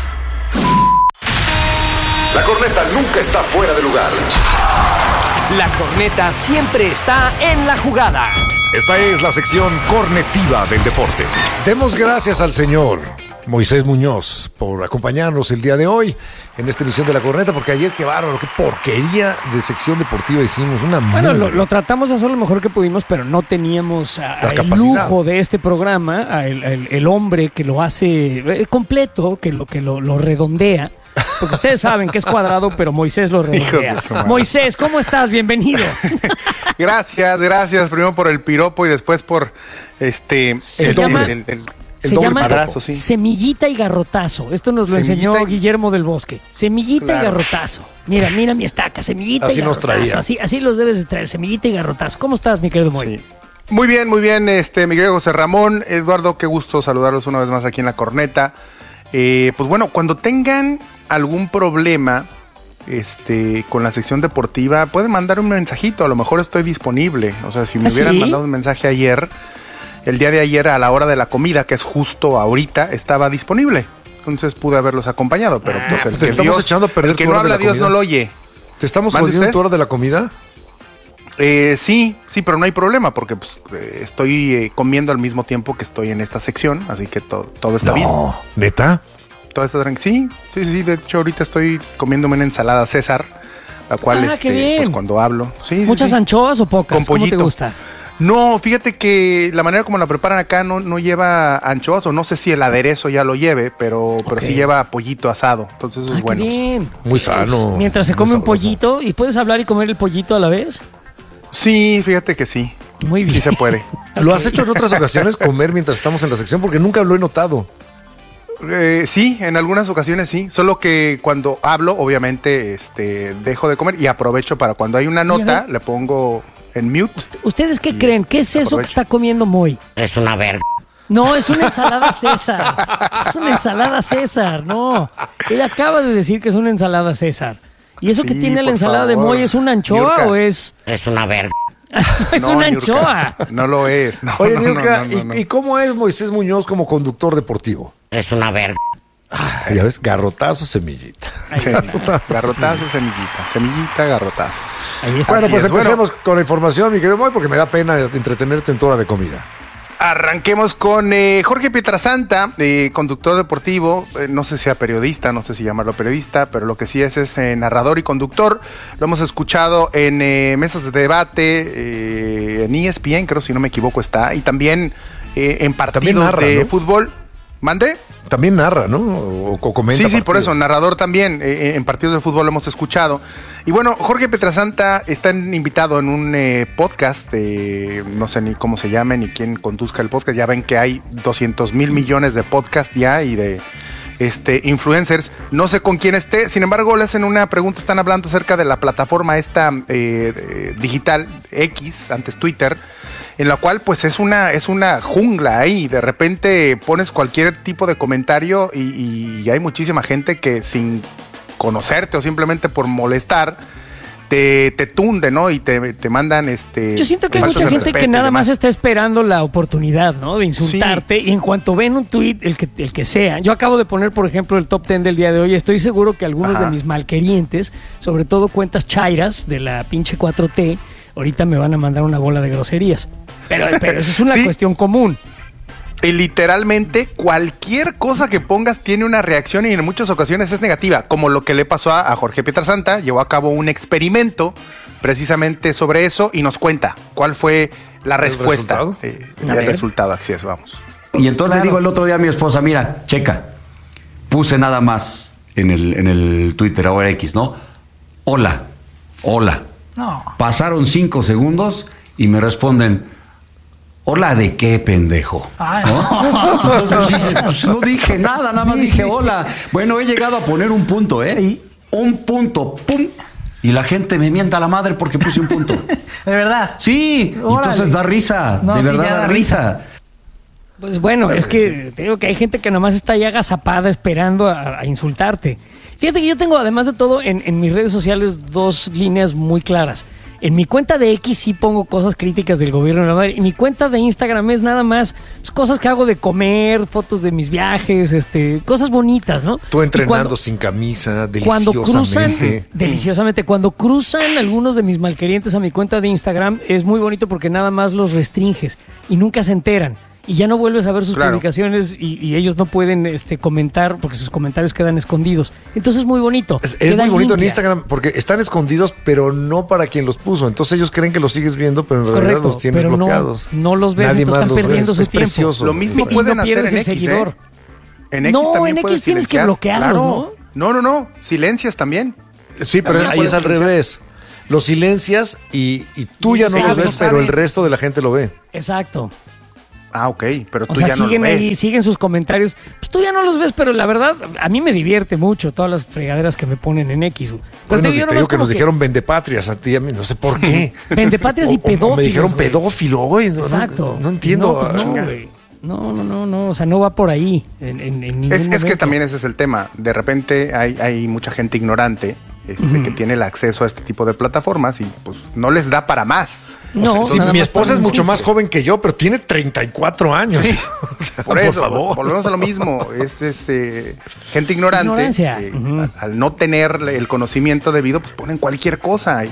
La corneta nunca está fuera de lugar. La corneta siempre está en la jugada. Esta es la sección cornetiva del deporte. Demos gracias al señor Moisés Muñoz por acompañarnos el día de hoy en esta emisión de La Corneta, porque ayer qué bárbaro, qué porquería de sección deportiva hicimos. Una bueno, lo, lo tratamos de hacer lo mejor que pudimos, pero no teníamos a, a el lujo de este programa, a el, el, el hombre que lo hace eh, completo, que lo, que lo, lo redondea. Porque ustedes saben que es cuadrado, pero Moisés lo redondea. Moisés, ¿cómo estás? Bienvenido. Gracias, gracias. Primero por el piropo y después por este Se el, llama, el, el, el, el se doble llama padrazo, sí. Semillita y garrotazo. Esto nos lo Semillita enseñó y... Guillermo del Bosque. Semillita claro. y garrotazo. Mira, mira mi estaca, semillita así y garrotazo. Nos traía. Así, así los debes de traer, semillita y garrotazo. ¿Cómo estás, mi querido Moy? Sí. Muy bien, muy bien, este, mi querido José Ramón. Eduardo, qué gusto saludarlos una vez más aquí en La Corneta. Eh, pues bueno, cuando tengan algún problema este, con la sección deportiva, pueden mandar un mensajito, a lo mejor estoy disponible. O sea, si me ¿Ah, hubieran sí? mandado un mensaje ayer, el día de ayer a la hora de la comida, que es justo ahorita, estaba disponible. Entonces pude haberlos acompañado, pero Ah, pues el te que, estamos Dios, echando a perder el que tu no hora de habla la Dios comida. no lo oye. ¿Te estamos ¿Mande jodiendo usted? tu hora de la comida? Eh, sí, sí, pero no hay problema porque pues, eh, estoy eh, comiendo al mismo tiempo que estoy en esta sección, así que to- todo está no, bien. ¿Neta? Todo está tranquilo. Sí, sí, sí, de hecho ahorita estoy comiéndome una ensalada César, la cual Ah, qué este, bien. pues cuando hablo. Sí, sí, ¿Muchas sí. anchoas o pocas? Con ¿Cómo pollito. te gusta? No, fíjate que la manera como la preparan acá no, no lleva anchoas, o no sé si el aderezo ya lo lleve, pero, pero Ok. sí lleva pollito asado. Entonces eso Ah, es bueno. qué bien. Muy sano. Mientras se muy come un sabroso. pollito, ¿y puedes hablar y comer el pollito a la vez? Sí, fíjate que sí. Muy bien. Sí se puede. ¿Lo has hecho en otras ocasiones comer mientras estamos en la sección? Porque nunca lo he notado. Eh, sí, en algunas ocasiones sí, solo que cuando hablo, obviamente, este, dejo de comer y aprovecho para cuando hay una nota, le pongo en mute. ¿Ustedes qué Y creen? este, ¿Qué es eso que aprovecho. está comiendo Moy? Es una verga. No, es una ensalada César. Es una ensalada César, no. Ella acaba de decir que es una ensalada César. ¿Y eso Sí, que tiene la por ensalada de favor. Moy es una anchoa Niurka. o es...? Es una verga. Es No, una Niurka, anchoa. No lo es. No, Oye, no, no, Niurka, no, no, no. ¿y, ¿y cómo es Moisés Muñoz como conductor deportivo? Es una verga. Ah, ya ves, garrotazo, semillita. Sí, garrotazo, semillita. Semillita, garrotazo. Ahí está. Bueno, Así pues es. empecemos con la información, mi querido Moy, porque me da pena entretenerte en tu hora de comida. Arranquemos con eh, Jorge Pietrasanta, eh, conductor deportivo, eh, no sé si sea periodista, no sé si llamarlo periodista, pero lo que sí es es eh, narrador y conductor. Lo hemos escuchado en eh, mesas de debate, eh, en E S P N, creo si no me equivoco está, y también eh, en partidos narra, de ¿no? fútbol. ¿Mande? También narra, ¿no? O, o comenta Sí, sí, por partidos. eso, narrador también, eh, en partidos de fútbol lo hemos escuchado. Y bueno, Jorge Pietrasanta está en- invitado en un eh, podcast, eh, no sé ni cómo se llame, ni quién conduzca el podcast, ya ven que hay doscientos mil millones de podcasts ya y de este influencers, no sé con quién esté, sin embargo le hacen una pregunta, están hablando acerca de la plataforma esta eh, eh, digital X, antes Twitter, en la cual pues es una, es una jungla ahí, de repente pones cualquier tipo de comentario y, y hay muchísima gente que sin conocerte o simplemente por molestar, te, te tunde, ¿no? Y te, te mandan este... Yo siento que hay falsos mucha de gente que respeto y nada más demás. está esperando la oportunidad, ¿no? De insultarte. Y en cuanto ven un tweet, el que, el que sea. Yo acabo de poner, por ejemplo, el top ten del día de hoy. Estoy seguro que algunos Ajá. de mis malquerientes, sobre todo cuentas chairas de la pinche cuatro T, ahorita me van a mandar una bola de groserías. Pero, pero eso es una Sí. cuestión común. Y literalmente cualquier cosa que pongas tiene una reacción y en muchas ocasiones es negativa, como lo que le pasó a, a Jorge Pietrasanta. Llevó a cabo un experimento precisamente sobre eso y nos cuenta cuál fue la respuesta. resultado? Eh, A el ver. resultado, así es, vamos. Y entonces Claro. le digo el otro día a mi esposa, mira, checa, puse nada más en el, en el Twitter, ahora X, ¿no? Hola, hola. No. Pasaron cinco segundos y me responden, hola de qué, pendejo. Ay, ¿No? Entonces dices, pues no dije nada, nada más dije hola. Bueno, he llegado a poner un punto, ¿eh? Un punto, pum. Y la gente me mienta a la madre porque puse un punto. de verdad. Sí, Órale. entonces da risa, No, de sí, verdad ya da da risa. Pues bueno, es que te digo que hay gente que nomás está ya agazapada esperando a, a insultarte. Fíjate que yo tengo, además de todo, en, en mis redes sociales dos líneas muy claras. En mi cuenta de X sí pongo cosas críticas del gobierno de la madre. Y mi cuenta de Instagram es nada más pues, cosas que hago de comer, fotos de mis viajes, este, cosas bonitas, ¿no? Tú entrenando cuando, sin camisa, cuando deliciosamente. Cruzan, deliciosamente. Cuando cruzan algunos de mis malquerientes a mi cuenta de Instagram, es muy bonito porque nada más los restringes y nunca se enteran. Y ya no vuelves a ver sus claro. publicaciones y, y ellos no pueden este, comentar porque sus comentarios quedan escondidos. Entonces es muy bonito. Es, es muy bonito limpia. En Instagram porque están escondidos, pero no para quien los puso. Entonces ellos creen que los sigues viendo, pero en Correcto, realidad los tienes pero bloqueados. No, no los ves, Nadie entonces están perdiendo ves. su es tiempo. Precioso. Lo mismo y pueden no hacer en X, seguidor. ¿eh? En X no, también en X puedes tienes silenciar. que bloquearlos, claro. ¿no? No, no, no. Silencias también. Sí, pero también ahí es al silenciar. revés. Los silencias y, y tú ya no los ves, no pero el resto de la gente lo ve. Exacto. Ah, ok, pero tú o sea, ya no siguen lo ves. ahí, siguen sus comentarios. Pues tú ya no los ves, pero la verdad, a mí me divierte mucho todas las fregaderas que me ponen en X. Pero bueno, te digo, te digo que nos que... dijeron vendepatrias a ti, a mí, no sé por qué. Vendepatrias o, y pedófilos. Me dijeron güey. pedófilo, güey. No, Exacto. No, no entiendo. No, pues no, güey. No, no, no, no, o sea, no va por ahí. En, en, en ningún es, es que también ese es el tema. De repente hay, hay mucha gente ignorante este, mm. que tiene el acceso a este tipo de plataformas y pues no les da para más. No, o sea, si mi esposa es mucho más joven que yo, pero tiene treinta y cuatro años. Sí. O sea, por, por eso, favor. Volvemos a lo mismo. Es este, gente ignorante que uh-huh. al, al no tener el conocimiento debido, pues ponen cualquier cosa. Y,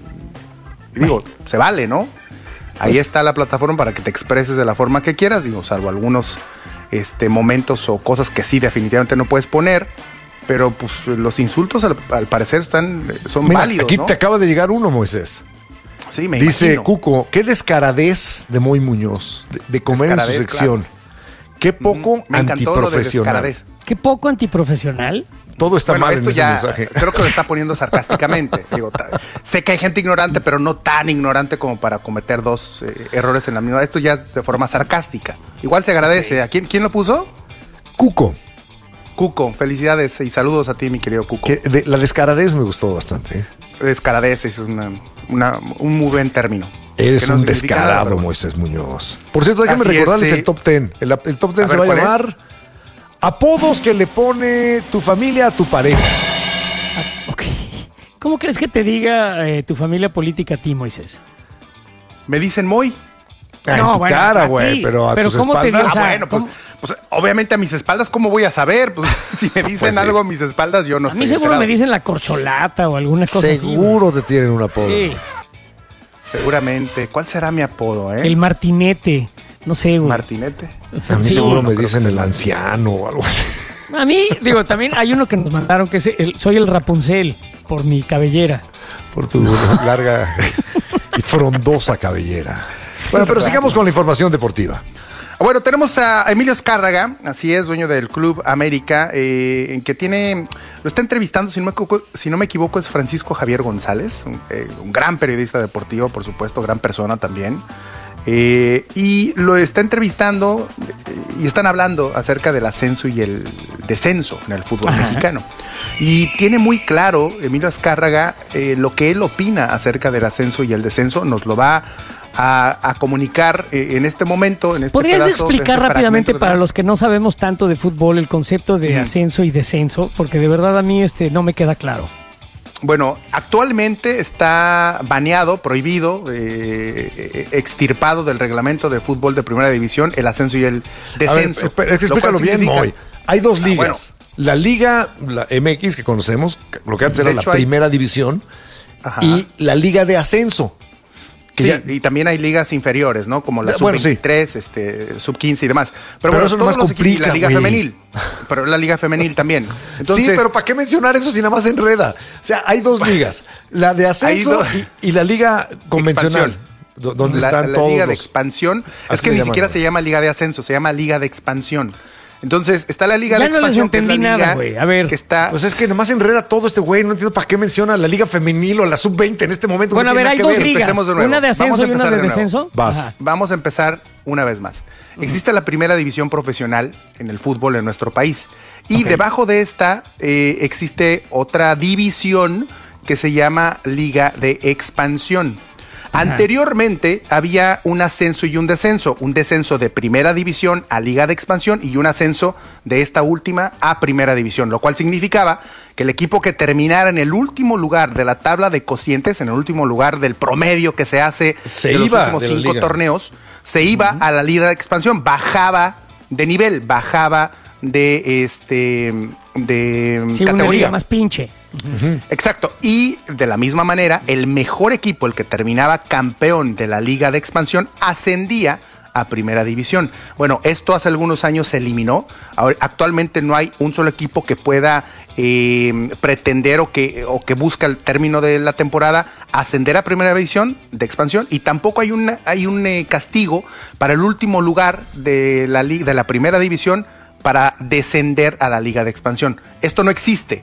y digo, se vale, ¿no? Ahí está la plataforma para que te expreses de la forma que quieras, digo, salvo algunos este, momentos o cosas que sí definitivamente no puedes poner. Pero pues los insultos al, al parecer están, son Mira, válidos, aquí ¿no? te acaba de llegar uno, Moisés. Sí, me Dice imagino. Cuco, qué descaradez de Moy Muñoz, de, de comer en su sección. Claro. Qué poco me antiprofesional. De qué poco antiprofesional. Todo está bueno, mal esto en ya, ese mensaje. Creo que lo está poniendo sarcásticamente. Digo, ta, sé que hay gente ignorante, pero no tan ignorante como para cometer dos eh, errores en la misma. Esto ya es de forma sarcástica. Igual se agradece. ¿A quién, quién lo puso? Cuco. Cuco, felicidades y saludos a ti, mi querido Cuco. Que de, la descaradez me gustó bastante. ¿eh? Descaradez es una, una, un muy buen término. Eres no un descarado, nada, Moisés Muñoz. Por cierto, déjame Así recordarles es, sí. el top ten. El, el top ten a se ver, va a llamar es? Apodos que le pone tu familia a tu pareja. Ah, ok. ¿Cómo crees que te diga eh, tu familia política a ti, Moisés? Me dicen Moy. Ah, no, en tu bueno, cara, güey, pero a pero tus ¿cómo espaldas. Te, o sea, ah, bueno, pues, pues obviamente a mis espaldas, ¿cómo voy a saber? Pues si me dicen pues sí. algo a mis espaldas, yo no a estoy A mí seguro enterado. me dicen la corcholata o alguna cosa seguro así. Seguro te tienen un apodo. Sí. Seguramente. ¿Cuál será mi apodo, eh? El Martinete. No sé, güey. ¿Martinete? A mí sí, seguro no me dicen el anciano o algo así. A mí, digo, también hay uno que nos mandaron que es el, soy el Rapunzel por mi cabellera. Por tu larga y frondosa cabellera. Bueno, pero sigamos con la información deportiva. Bueno, tenemos a Emilio Azcárraga, así es, dueño del Club América, eh, que tiene, lo está entrevistando, si no me equivoco, si no me equivoco es Francisco Javier González, un, eh, un gran periodista deportivo, por supuesto, gran persona también. Eh, y lo está entrevistando eh, y están hablando acerca del ascenso y el descenso en el fútbol Ajá. mexicano. Y tiene muy claro Emilio Azcárraga eh, lo que él opina acerca del ascenso y el descenso. Nos lo va a, a comunicar eh, en este momento. En este ¿Podrías pedazo, explicar este rápidamente de... para los que no sabemos tanto de fútbol el concepto de mm. ascenso y descenso? Porque de verdad a mí este no me queda claro. Bueno, actualmente está baneado, prohibido, eh, extirpado del reglamento de fútbol de primera división el ascenso y el descenso. A ver, explícalo bien, Moy. Hay dos ligas. Ah, bueno. La liga, la M X que conocemos, lo que antes era la primera hay... división, Ajá. y la liga de ascenso. Sí, ya... y también hay ligas inferiores, ¿no? Como la sub veintitrés, sí. este, sub quince y demás. Pero, pero bueno, eso todos los complica, y la liga wey. femenil. Pero la liga femenil también. Entonces, sí, pero ¿para qué mencionar eso si nada más se enreda? O sea, hay dos ligas. La de ascenso do... y, y la liga convencional. Expansión. Donde la, están la todos liga los... de expansión. Es que ni siquiera se llama liga de ascenso, se llama liga de expansión. Entonces, está la Liga ya de no Expansión, les entendí que es la liga nada, güey. A ver. Que está... Pues es que nomás enreda todo este güey. No entiendo para qué menciona la Liga Femenil o la sub veinte en este momento. Bueno, no a ver, hay dos ver. ligas. De una de ascenso y una de, de descenso. Vas. Vamos a empezar una vez más. Uh-huh. Existe la primera división profesional en el fútbol en nuestro país. Y okay. debajo de esta eh, existe otra división que se llama Liga de Expansión. Anteriormente había un ascenso y un descenso, un descenso de primera división a Liga de Expansión y un ascenso de esta última a primera división, lo cual significaba que el equipo que terminara en el último lugar de la tabla de cocientes, en el último lugar del promedio que se hace se de los iba últimos de cinco liga. torneos, se iba uh-huh. a la Liga de Expansión, bajaba de nivel, bajaba de este de sí, categoría. Una liga más pinche. Uh-huh. Exacto. Y de la misma manera, el mejor equipo, el que terminaba campeón de la Liga de Expansión, ascendía a Primera División. Bueno, esto hace algunos años se eliminó. Ahora, actualmente no hay un solo equipo que pueda eh, pretender o que, o que busca el término de la temporada ascender a Primera División de Expansión, y tampoco hay, una, hay un eh, castigo para el último lugar de la, de la Primera División para descender a la Liga de Expansión. Esto no existe.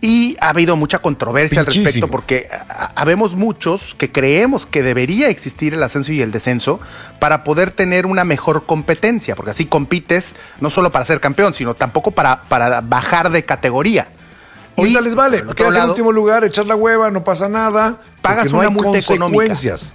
Y ha habido mucha controversia Pinchísimo. al respecto porque habemos muchos que creemos que debería existir el ascenso y el descenso para poder tener una mejor competencia, porque así compites no solo para ser campeón, sino tampoco para, para bajar de categoría. Ahorita les vale, quedas en último lugar, echar la hueva, no pasa nada. Pagas no una hay multa económica.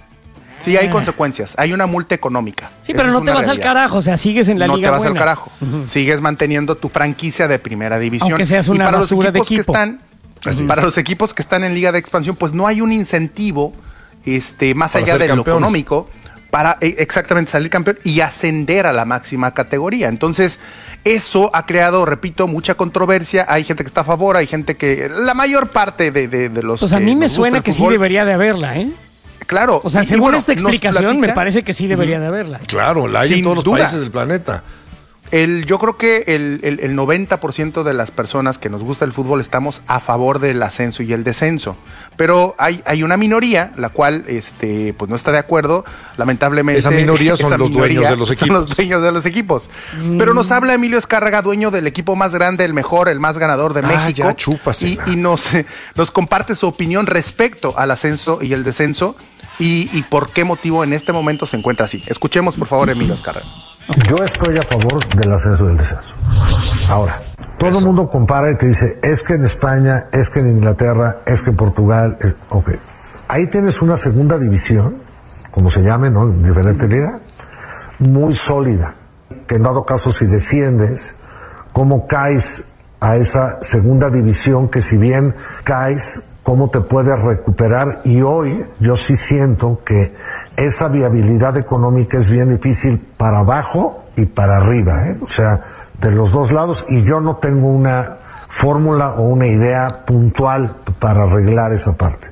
Sí, hay Eh. consecuencias. Hay una multa económica. Sí, pero Esa no es te una vas realidad. al carajo, o sea, sigues en la no liga te vas buena. al carajo. Uh-huh. Sigues manteniendo tu franquicia de primera división. Aunque seas una y para basura los equipos de equipo. que están, Así para es. los equipos que están en Liga de Expansión, pues no hay un incentivo este, más Para allá ser de lo campeones. económico para eh, exactamente salir campeón y ascender a la máxima categoría. Entonces, eso ha creado, repito, mucha controversia. Hay gente que está a favor, hay gente que... La mayor parte de, de, de los Pues a que mí me nos gusta suena el que sí fútbol, debería de haberla, ¿eh? Claro. O sea, y- y según bueno, esta nos explicación, me platica- parece que sí debería de haberla. Claro, la hay Sin en todos los duda. países del planeta. El, yo creo que el, el, el noventa por ciento de las personas que nos gusta el fútbol estamos a favor del ascenso y el descenso. Pero hay, hay una minoría, la cual este, pues no está de acuerdo. Lamentablemente. Esa minoría son los dueños de los Son equipos. los dueños de los equipos. Mm. Pero nos habla Emilio Escárraga, dueño del equipo más grande, el mejor, el más ganador de Ah, México. ya, chúpasela. y y nos, nos comparte su opinión respecto al ascenso y el descenso. Y, y por qué motivo en este momento se encuentra así. Escuchemos, por favor, Emilio Escárraga. Yo estoy a favor del ascenso y del descenso. Ahora, todo el mundo compara y te dice, es que en España, es que en Inglaterra, es que en Portugal, es... ok. Ahí tienes una segunda división, como se llame, ¿no? En diferente liga, muy sólida, que en dado caso si desciendes, ¿cómo caes a esa segunda división que si bien caes, cómo te puedes recuperar? Y hoy yo sí siento que esa viabilidad económica es bien difícil para abajo y para arriba, ¿eh? O sea, de los dos lados, y yo no tengo una fórmula o una idea puntual para arreglar esa parte.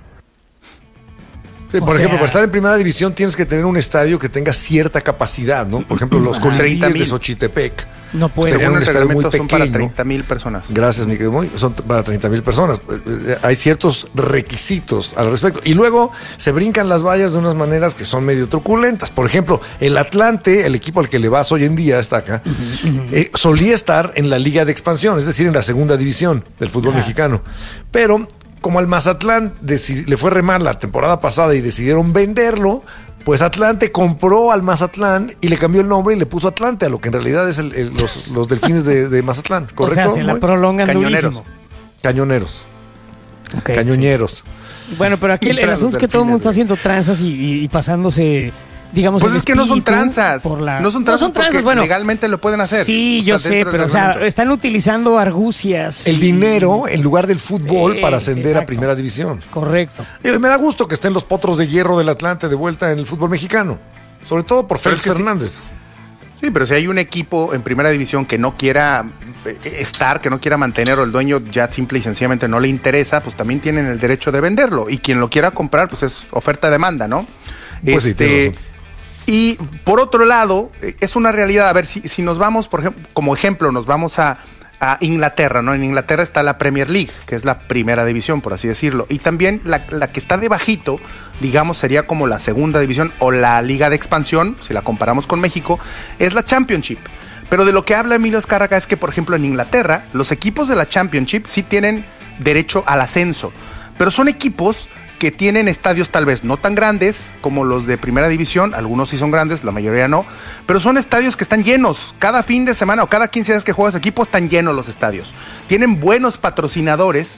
Sí, por O ejemplo, sea- para estar en primera división tienes que tener un estadio que tenga cierta capacidad, ¿no? Por ejemplo, los Ajá. colibríes treinta mil. de Xochitepec. No puede. Serían Según un el estadio muy reglamento son para pequeño. treinta mil personas. Gracias, mi querido Moy. Son t- para treinta mil personas. Eh, eh, Hay ciertos requisitos al respecto. Y luego se brincan las vallas de unas maneras que son medio truculentas. Por ejemplo, el Atlante, el equipo al que le vas hoy en día, está acá, eh, solía estar en la Liga de Expansión, es decir, en la segunda división del fútbol mexicano. Pero como al Mazatlán deci- le fue re mal la temporada pasada y decidieron venderlo, pues Atlante compró al Mazatlán y le cambió el nombre y le puso Atlante, a lo que en realidad es el- el- los, los delfines de, de Mazatlán, O ¿correcto? sea, se la Moy? prolongan Cañoneros. durísimo. Cañoneros. Ok, Cañoñeros. sí. Bueno, pero aquí el, el Para asunto los es que todo el mundo está delfines, haciendo tranzas y, y- y pasándose, digamos, Pues el es que no son espíritu tranzas. por la- No son tranzas, porque bueno. legalmente lo pueden hacer. Sí, O yo sea, sé, dentro del pero o sea, reglamento. están utilizando argucias. El y- dinero en lugar del fútbol Sí, para sí, ascender a exacto. primera división. Correcto. Y me da gusto que estén los potros de hierro del Atlante de vuelta en el fútbol mexicano. Sobre todo por Pero Félix es que sí. Fernández. Sí, pero si hay un equipo en primera división que no quiera eh, estar, que no quiera mantener, o el dueño ya simple y sencillamente no le interesa, pues también tienen el derecho de venderlo. Y quien lo quiera comprar, pues es oferta-demanda, ¿no? Pues sí, tienes este, razón. y por otro lado, eh, es una realidad. A ver, si, si nos vamos, por ejemplo, como ejemplo, nos vamos a, a Inglaterra, ¿no? En Inglaterra está la Premier League, que es la primera división, por así decirlo. Y también la, la que está debajito, digamos, sería como la segunda división o la Liga de Expansión, si la comparamos con México, es la Championship. Pero de lo que habla Emilio Escárraga es que, por ejemplo, en Inglaterra, los equipos de la Championship sí tienen derecho al ascenso, pero son equipos que tienen estadios tal vez no tan grandes como los de primera división, algunos sí son grandes, la mayoría no, pero son estadios que están llenos. Cada fin de semana o cada quince días que juegas equipo están llenos los estadios. Tienen buenos patrocinadores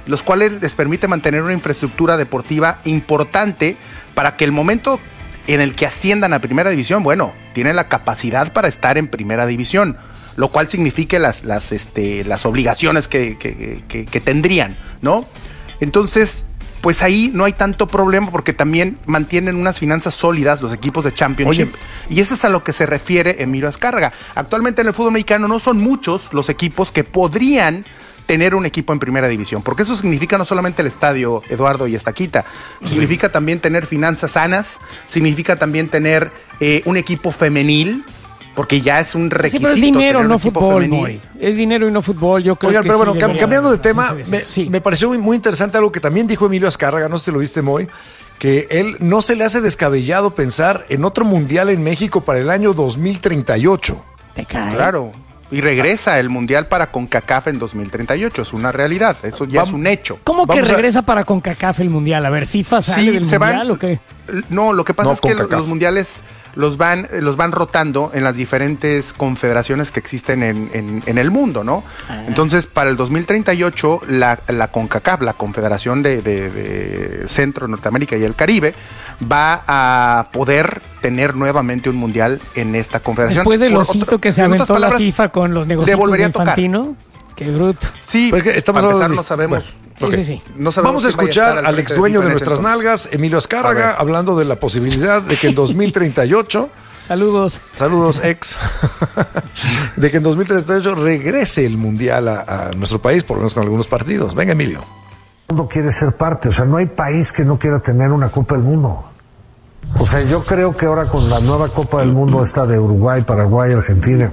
los cuales les permite mantener una infraestructura deportiva importante para que el momento en el que asciendan a primera división, bueno, tienen la capacidad para estar en primera división, lo cual significa las, las, este, las obligaciones que, que, que, que tendrían, ¿no? Entonces, pues ahí no hay tanto problema porque también mantienen unas finanzas sólidas los equipos de Championship. Oye. Y eso es a lo que se refiere Emilio Azcárraga. Actualmente en el fútbol mexicano no son muchos los equipos que podrían tener un equipo en primera división, porque eso significa no solamente el estadio Eduardo y Estaquita, significa también tener finanzas sanas, significa también tener eh, un equipo femenil, porque ya es un requisito. Sí, pero es dinero, no fútbol, Moy. Es dinero y no fútbol, yo creo. Oigan, que pero sí bueno, debería, cambiando de tema, me, sí. me pareció muy, muy interesante algo que también dijo Emilio Azcárraga, no sé si lo viste, Moy, que él no se le hace descabellado pensar en otro mundial en México para el año dos mil treinta y ocho. ¿Te cae? Claro. Y regresa el mundial para CONCACAF en dos mil treinta y ocho, es una realidad, eso ya Vamos, es un hecho. ¿Cómo que Vamos regresa a... para CONCACAF el mundial? A ver, ¿FIFA sale sí, del se mundial van... o qué? No, lo que pasa no, es que CONCACAF. los mundiales los van, los van rotando en las diferentes confederaciones que existen en, en, en el mundo, ¿no? Ah. Entonces, para el dos mil treinta y ocho, la, la CONCACAF, la Confederación de, de, de Centro, Norteamérica y el Caribe, va a poder tener nuevamente un mundial en esta confederación. Después del osito que se aventó palabras, la FIFA con los negocios de Infantino. Qué bruto. Sí, pues estamos para empezar de... no sabemos. Bueno, okay. Sí, sí, sí. No Vamos a escuchar al ex dueño de, de nuestras entonces. nalgas, Emilio Azcárraga, hablando de la posibilidad de que en dos mil treinta y ocho... Saludos. Saludos, ex. De que en dos mil treinta y ocho regrese el mundial a, a nuestro país, por lo menos con algunos partidos. Venga, Emilio. El mundo quiere ser parte, o sea, no hay país que no quiera tener una Copa del Mundo. O sea, yo creo que ahora con la nueva Copa del Mundo, esta de Uruguay, Paraguay, Argentina,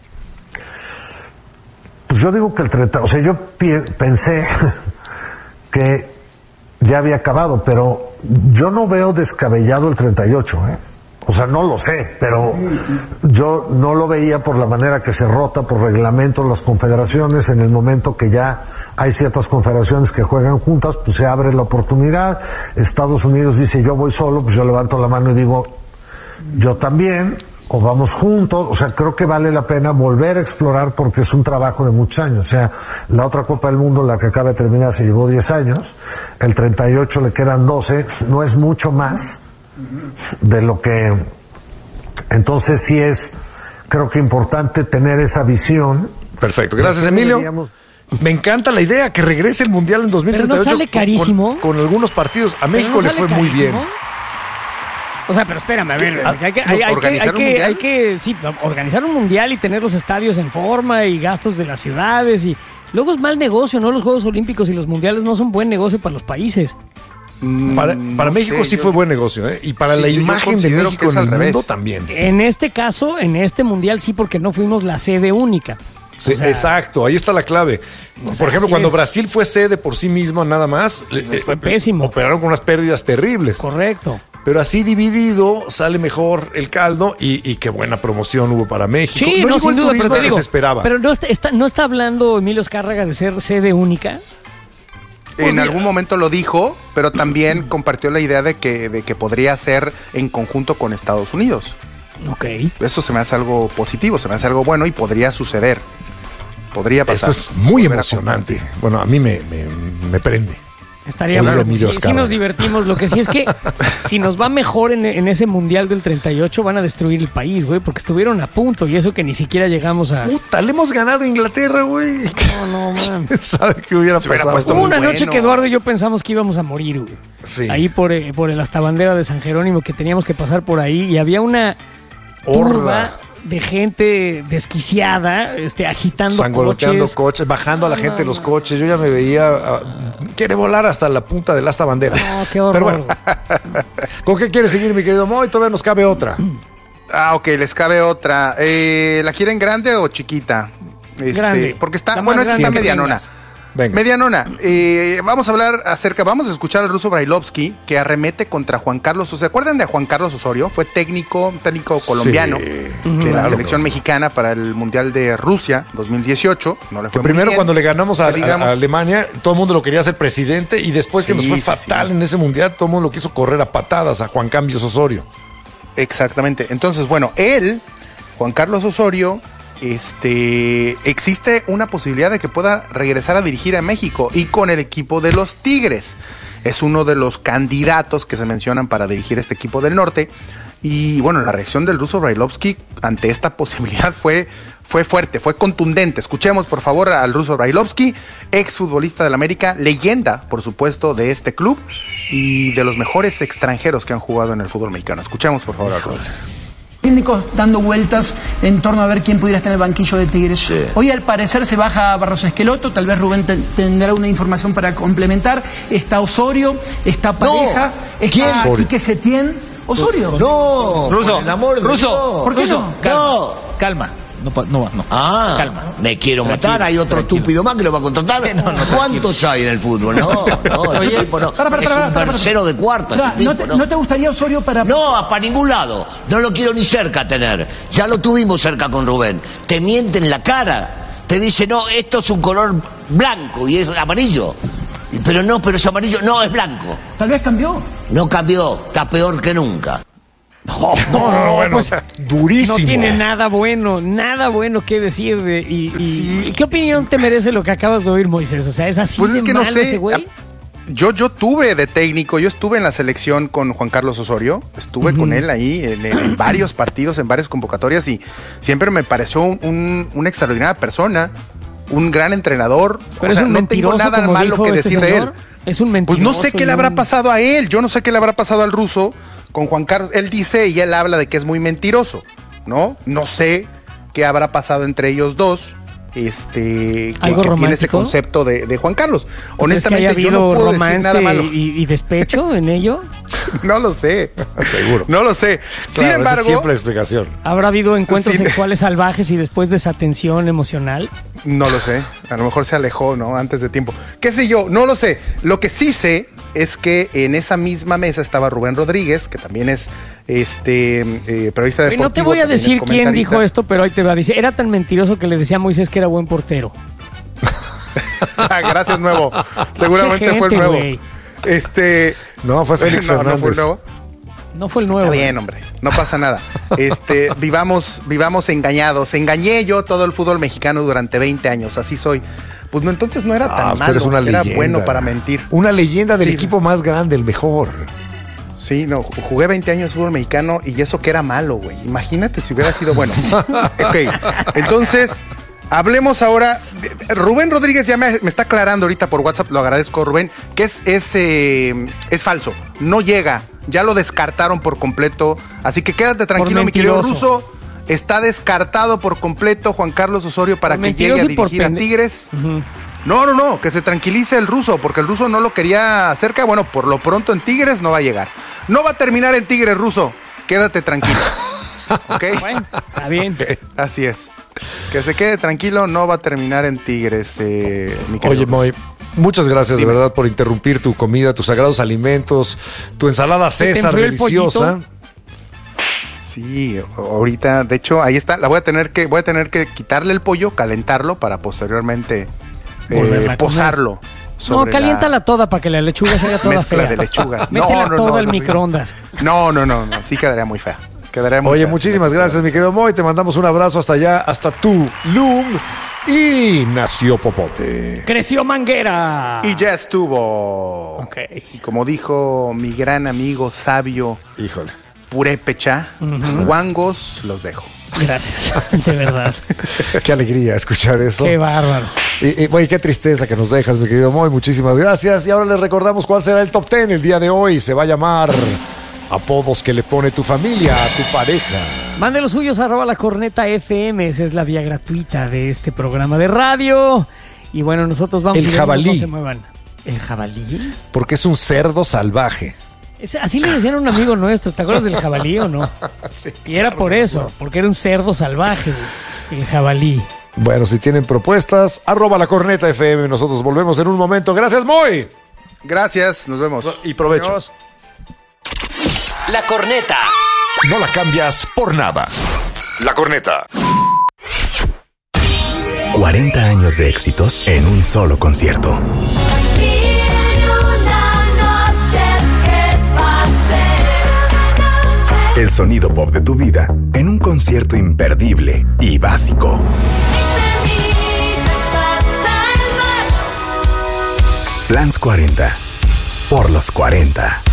pues yo digo que el treinta, o sea, yo pi- pensé que ya había acabado, pero yo no veo descabellado el treinta y ocho, ¿eh? O sea, no lo sé, pero yo no lo veía por la manera que se rota por reglamento las confederaciones. En el momento que ya hay ciertas confederaciones que juegan juntas, pues se abre la oportunidad. Estados Unidos dice, yo voy solo, pues yo levanto la mano y digo, yo también, o vamos juntos. O sea, creo que vale la pena volver a explorar porque es un trabajo de muchos años. O sea, la otra Copa del Mundo, la que acaba de terminar, se llevó diez años, el treinta y ocho le quedan doce, no es mucho más de lo que... Entonces sí es, creo que importante tener esa visión. Perfecto, gracias Emilio. Deberíamos... Me encanta la idea que regrese el Mundial en dos mil treinta y ocho. Pero no sale carísimo. Con, con algunos partidos. A México no le fue carísimo? muy bien. O sea, pero espérame, a ver, hay que, hay, hay que, hay que, hay que sí, organizar un mundial y tener los estadios en forma y gastos de las ciudades y luego es mal negocio, ¿no? Los Juegos Olímpicos y los mundiales no son buen negocio para los países. Para, para no México sé, sí yo, fue buen negocio, ¿eh? Y para sí, la imagen de México en el revés. mundo también. En este caso, en este mundial sí, porque no fuimos la sede única. Sí, o sea, exacto, ahí está la clave. Por sea, ejemplo, cuando es. Brasil fue sede por sí mismo nada más, pues fue eh, pésimo. Operaron con unas pérdidas terribles. Correcto. Pero así dividido sale mejor el caldo y, y qué buena promoción hubo para México. Sí, no, no sin duda, pero te digo, se esperaba. Pero no está, está, no está hablando Emilio Azcárraga de ser sede única. En pues algún momento lo dijo, pero también compartió la idea de que, de que podría ser en conjunto con Estados Unidos. Ok. Eso se me hace algo positivo, se me hace algo bueno y podría suceder. Podría pasar. Esto es muy emocionante. Bueno, a mí me, me, me prende. Estaría bueno. Sí, sí nos divertimos. Lo que sí es que si nos va mejor en, en ese mundial del treinta y ocho van a destruir el país, güey, porque estuvieron a punto y eso que ni siquiera llegamos a... Puta, le hemos ganado a Inglaterra, güey. No, no, man. ¿Sabe qué hubiera Se pasado? Hubo una noche bueno. que Eduardo y yo pensamos que íbamos a morir, güey. Sí. Ahí por, eh, por el hasta bandera de San Jerónimo, que teníamos que pasar por ahí y había una turba de gente desquiciada, este, agitando Sangoloteando coches. coches, bajando a la gente de los coches. Yo ya me veía, uh, quiere volar hasta la punta del asta bandera. No, qué horror. Pero bueno, ¿con qué quiere seguir, mi querido Moy? Todavía nos cabe otra. Ah, ok, les cabe otra. Eh, ¿La quieren grande o chiquita? Este, grande. Porque está, bueno, esa está medianona. Venga. Medianona, eh, vamos a hablar acerca, vamos a escuchar al ruso Brailovsky que arremete contra Juan Carlos. ¿Se acuerdan de Juan Carlos Osorio? Fue técnico, técnico colombiano sí, de claro, la selección claro. mexicana para el Mundial de Rusia dos mil dieciocho. No le fue que primero bien, cuando le ganamos a, digamos, a Alemania, todo el mundo lo quería hacer presidente y después sí, que nos fue fatal sí. en ese Mundial, todo el mundo lo quiso correr a patadas a Juan Cambios Osorio. Exactamente. Entonces, bueno, él, Juan Carlos Osorio, este, existe una posibilidad de que pueda regresar a dirigir a México y con el equipo de los Tigres. Es uno de los candidatos que se mencionan para dirigir este equipo del norte. Y bueno, la reacción del ruso Brailovsky ante esta posibilidad fue, fue fuerte, fue contundente. Escuchemos por favor al ruso Brailovsky, exfutbolista del América, leyenda por supuesto de este club y de los mejores extranjeros que han jugado en el fútbol mexicano. Escuchemos por favor al ruso. Técnicos dando vueltas en torno a ver quién pudiera estar en el banquillo de Tigres. Sí. Hoy al parecer se baja Barros Esqueloto, tal vez Rubén te tendrá una información para complementar. Está Osorio, está Pareja, no. está Quique Setién. Osorio. No, Ruso, por el amor de Ruso, Dios. ¿por qué Ruso, no? Calma, No. calma. No, no, no. Ah, calma. Me quiero Tranquilo, matar. Hay otro tranquilo. estúpido más que lo va a contratar. No, no, ¿Cuántos hay en el fútbol? No, no, Oye, ese tipo no. para, para, para, es un para, para, tercero de cuarta. Para, ese tipo, ¿no, te, ¿no te gustaría Osorio para...? No, para ningún lado. No lo quiero ni cerca tener. Ya lo tuvimos cerca con Rubén. Te miente en la cara. Te dice, no, esto es un color blanco y es amarillo. Pero no, pero es amarillo. No, es blanco. Tal vez cambió. No cambió. Está peor que nunca. No, no, no, bueno, pues, durísimo. No tiene nada bueno, nada bueno que decir. De, y, y, sí. ¿Y qué opinión te merece lo que acabas de oír, Moisés? O sea, es así pues de es que malo no sé. ese güey. Yo, yo tuve de técnico, yo estuve en la selección con Juan Carlos Osorio, estuve uh-huh. con él ahí en, en varios partidos, en varias convocatorias y siempre me pareció un, un, una extraordinaria persona, un gran entrenador. Pero o sea, es un no tengo nada malo que decir este de él. Es un mentiroso. Pues no sé qué le habrá pasado a él, yo no sé qué le habrá pasado al ruso con Juan Carlos. Él dice y él habla de que es muy mentiroso, ¿no? No sé qué habrá pasado entre ellos dos. Este, que, que tiene ese concepto de, de Juan Carlos. Honestamente, que yo no puedo decir nada malo. Y, y despecho en ello? No lo sé. Seguro. No lo sé. Claro, Sin embargo, siempre explicación. ¿Habrá habido encuentros sí. sexuales salvajes y después desatención emocional? No lo sé. A lo mejor se alejó, ¿no? Antes de tiempo. ¿Qué sé yo? No lo sé. Lo que sí sé es que en esa misma mesa estaba Rubén Rodríguez, que también es este eh, periodista deportivo. No te voy a decir quién dijo esto, pero ahí te va. Dice, era tan mentiroso que le decía a Moisés que era buen portero. Gracias, Nuevo. Seguramente gente, fue el Nuevo. Wey. Este, no, fue Félix no, Fernández. No fue el Nuevo. No fue el Nuevo. Está bien, hombre. No pasa nada. Este, vivamos, vivamos engañados. Engañé yo todo el fútbol mexicano durante veinte años. Así soy. Pues no, entonces no era tan ah, malo. Una era leyenda. Bueno para mentir. Una leyenda del sí. equipo más grande, el mejor. Sí, no, jugué veinte años fútbol mexicano y eso que era malo, güey. Imagínate si hubiera sido bueno. Ok, entonces, hablemos ahora. Rubén Rodríguez ya me, me está aclarando ahorita por WhatsApp, lo agradezco, Rubén, que es, es, eh, es falso. No llega, ya lo descartaron por completo. Así que quédate tranquilo, mi querido Ruso. Está descartado por completo Juan Carlos Osorio para que llegue a dirigir a Tigres. Uh-huh. No, no, no, que se tranquilice el ruso, porque el ruso no lo quería cerca. Bueno, por lo pronto en Tigres no va a llegar. No va a terminar en Tigres, ruso. Quédate tranquilo. ¿Ok? Bueno, está bien. Así es. Que se quede tranquilo, no va a terminar en Tigres, eh, mi querido Oye, Moy, muchas gracias Dime. de verdad por interrumpir tu comida, tus sagrados alimentos, tu ensalada César deliciosa. Sí, ahorita, de hecho, ahí está. La voy a tener que, voy a tener que quitarle el pollo, calentarlo para posteriormente eh, posarlo. No, caliéntala la... toda para que la lechuga se haga toda mezcla fea. de lechugas. Métela no, no, toda no, al no, microondas. No, no, no, no, sí quedaría muy fea. Quedaría muy Oye, fea, muchísimas sí, gracias, mi querido Moy. Te mandamos un abrazo hasta allá, hasta Tulum. Y nació Popote. Creció Manguera. Y ya estuvo. Ok. Y como dijo mi gran amigo sabio. Híjole. Purépecha, uh-huh. guangos, los dejo. Gracias, de verdad. Qué alegría escuchar eso. Qué bárbaro. Y, y bueno, qué tristeza que nos dejas, mi querido Moy. Muchísimas gracias. Y ahora les recordamos cuál será el top ten el día de hoy. Se va a llamar apodos que le pone tu familia a tu pareja. Mande los suyos, arroba la corneta F M. Esa es la vía gratuita de este programa de radio. Y bueno, nosotros vamos el a jabalí. No se muevan. ¿El jabalí? Porque es un cerdo salvaje. Es, así le decían a un amigo nuestro, ¿te acuerdas del jabalí o no? Sí, y era por eso, porque era un cerdo salvaje, el jabalí. Bueno, si tienen propuestas, arroba la corneta F M. Nosotros volvemos en un momento. Gracias, Moy. Gracias, nos vemos. Y provecho. Adiós. La corneta. No la cambias por nada. La corneta. cuarenta años de éxitos en un solo concierto. El sonido pop de tu vida en un concierto imperdible y básico. Flans cuarenta. Por los cuarenta.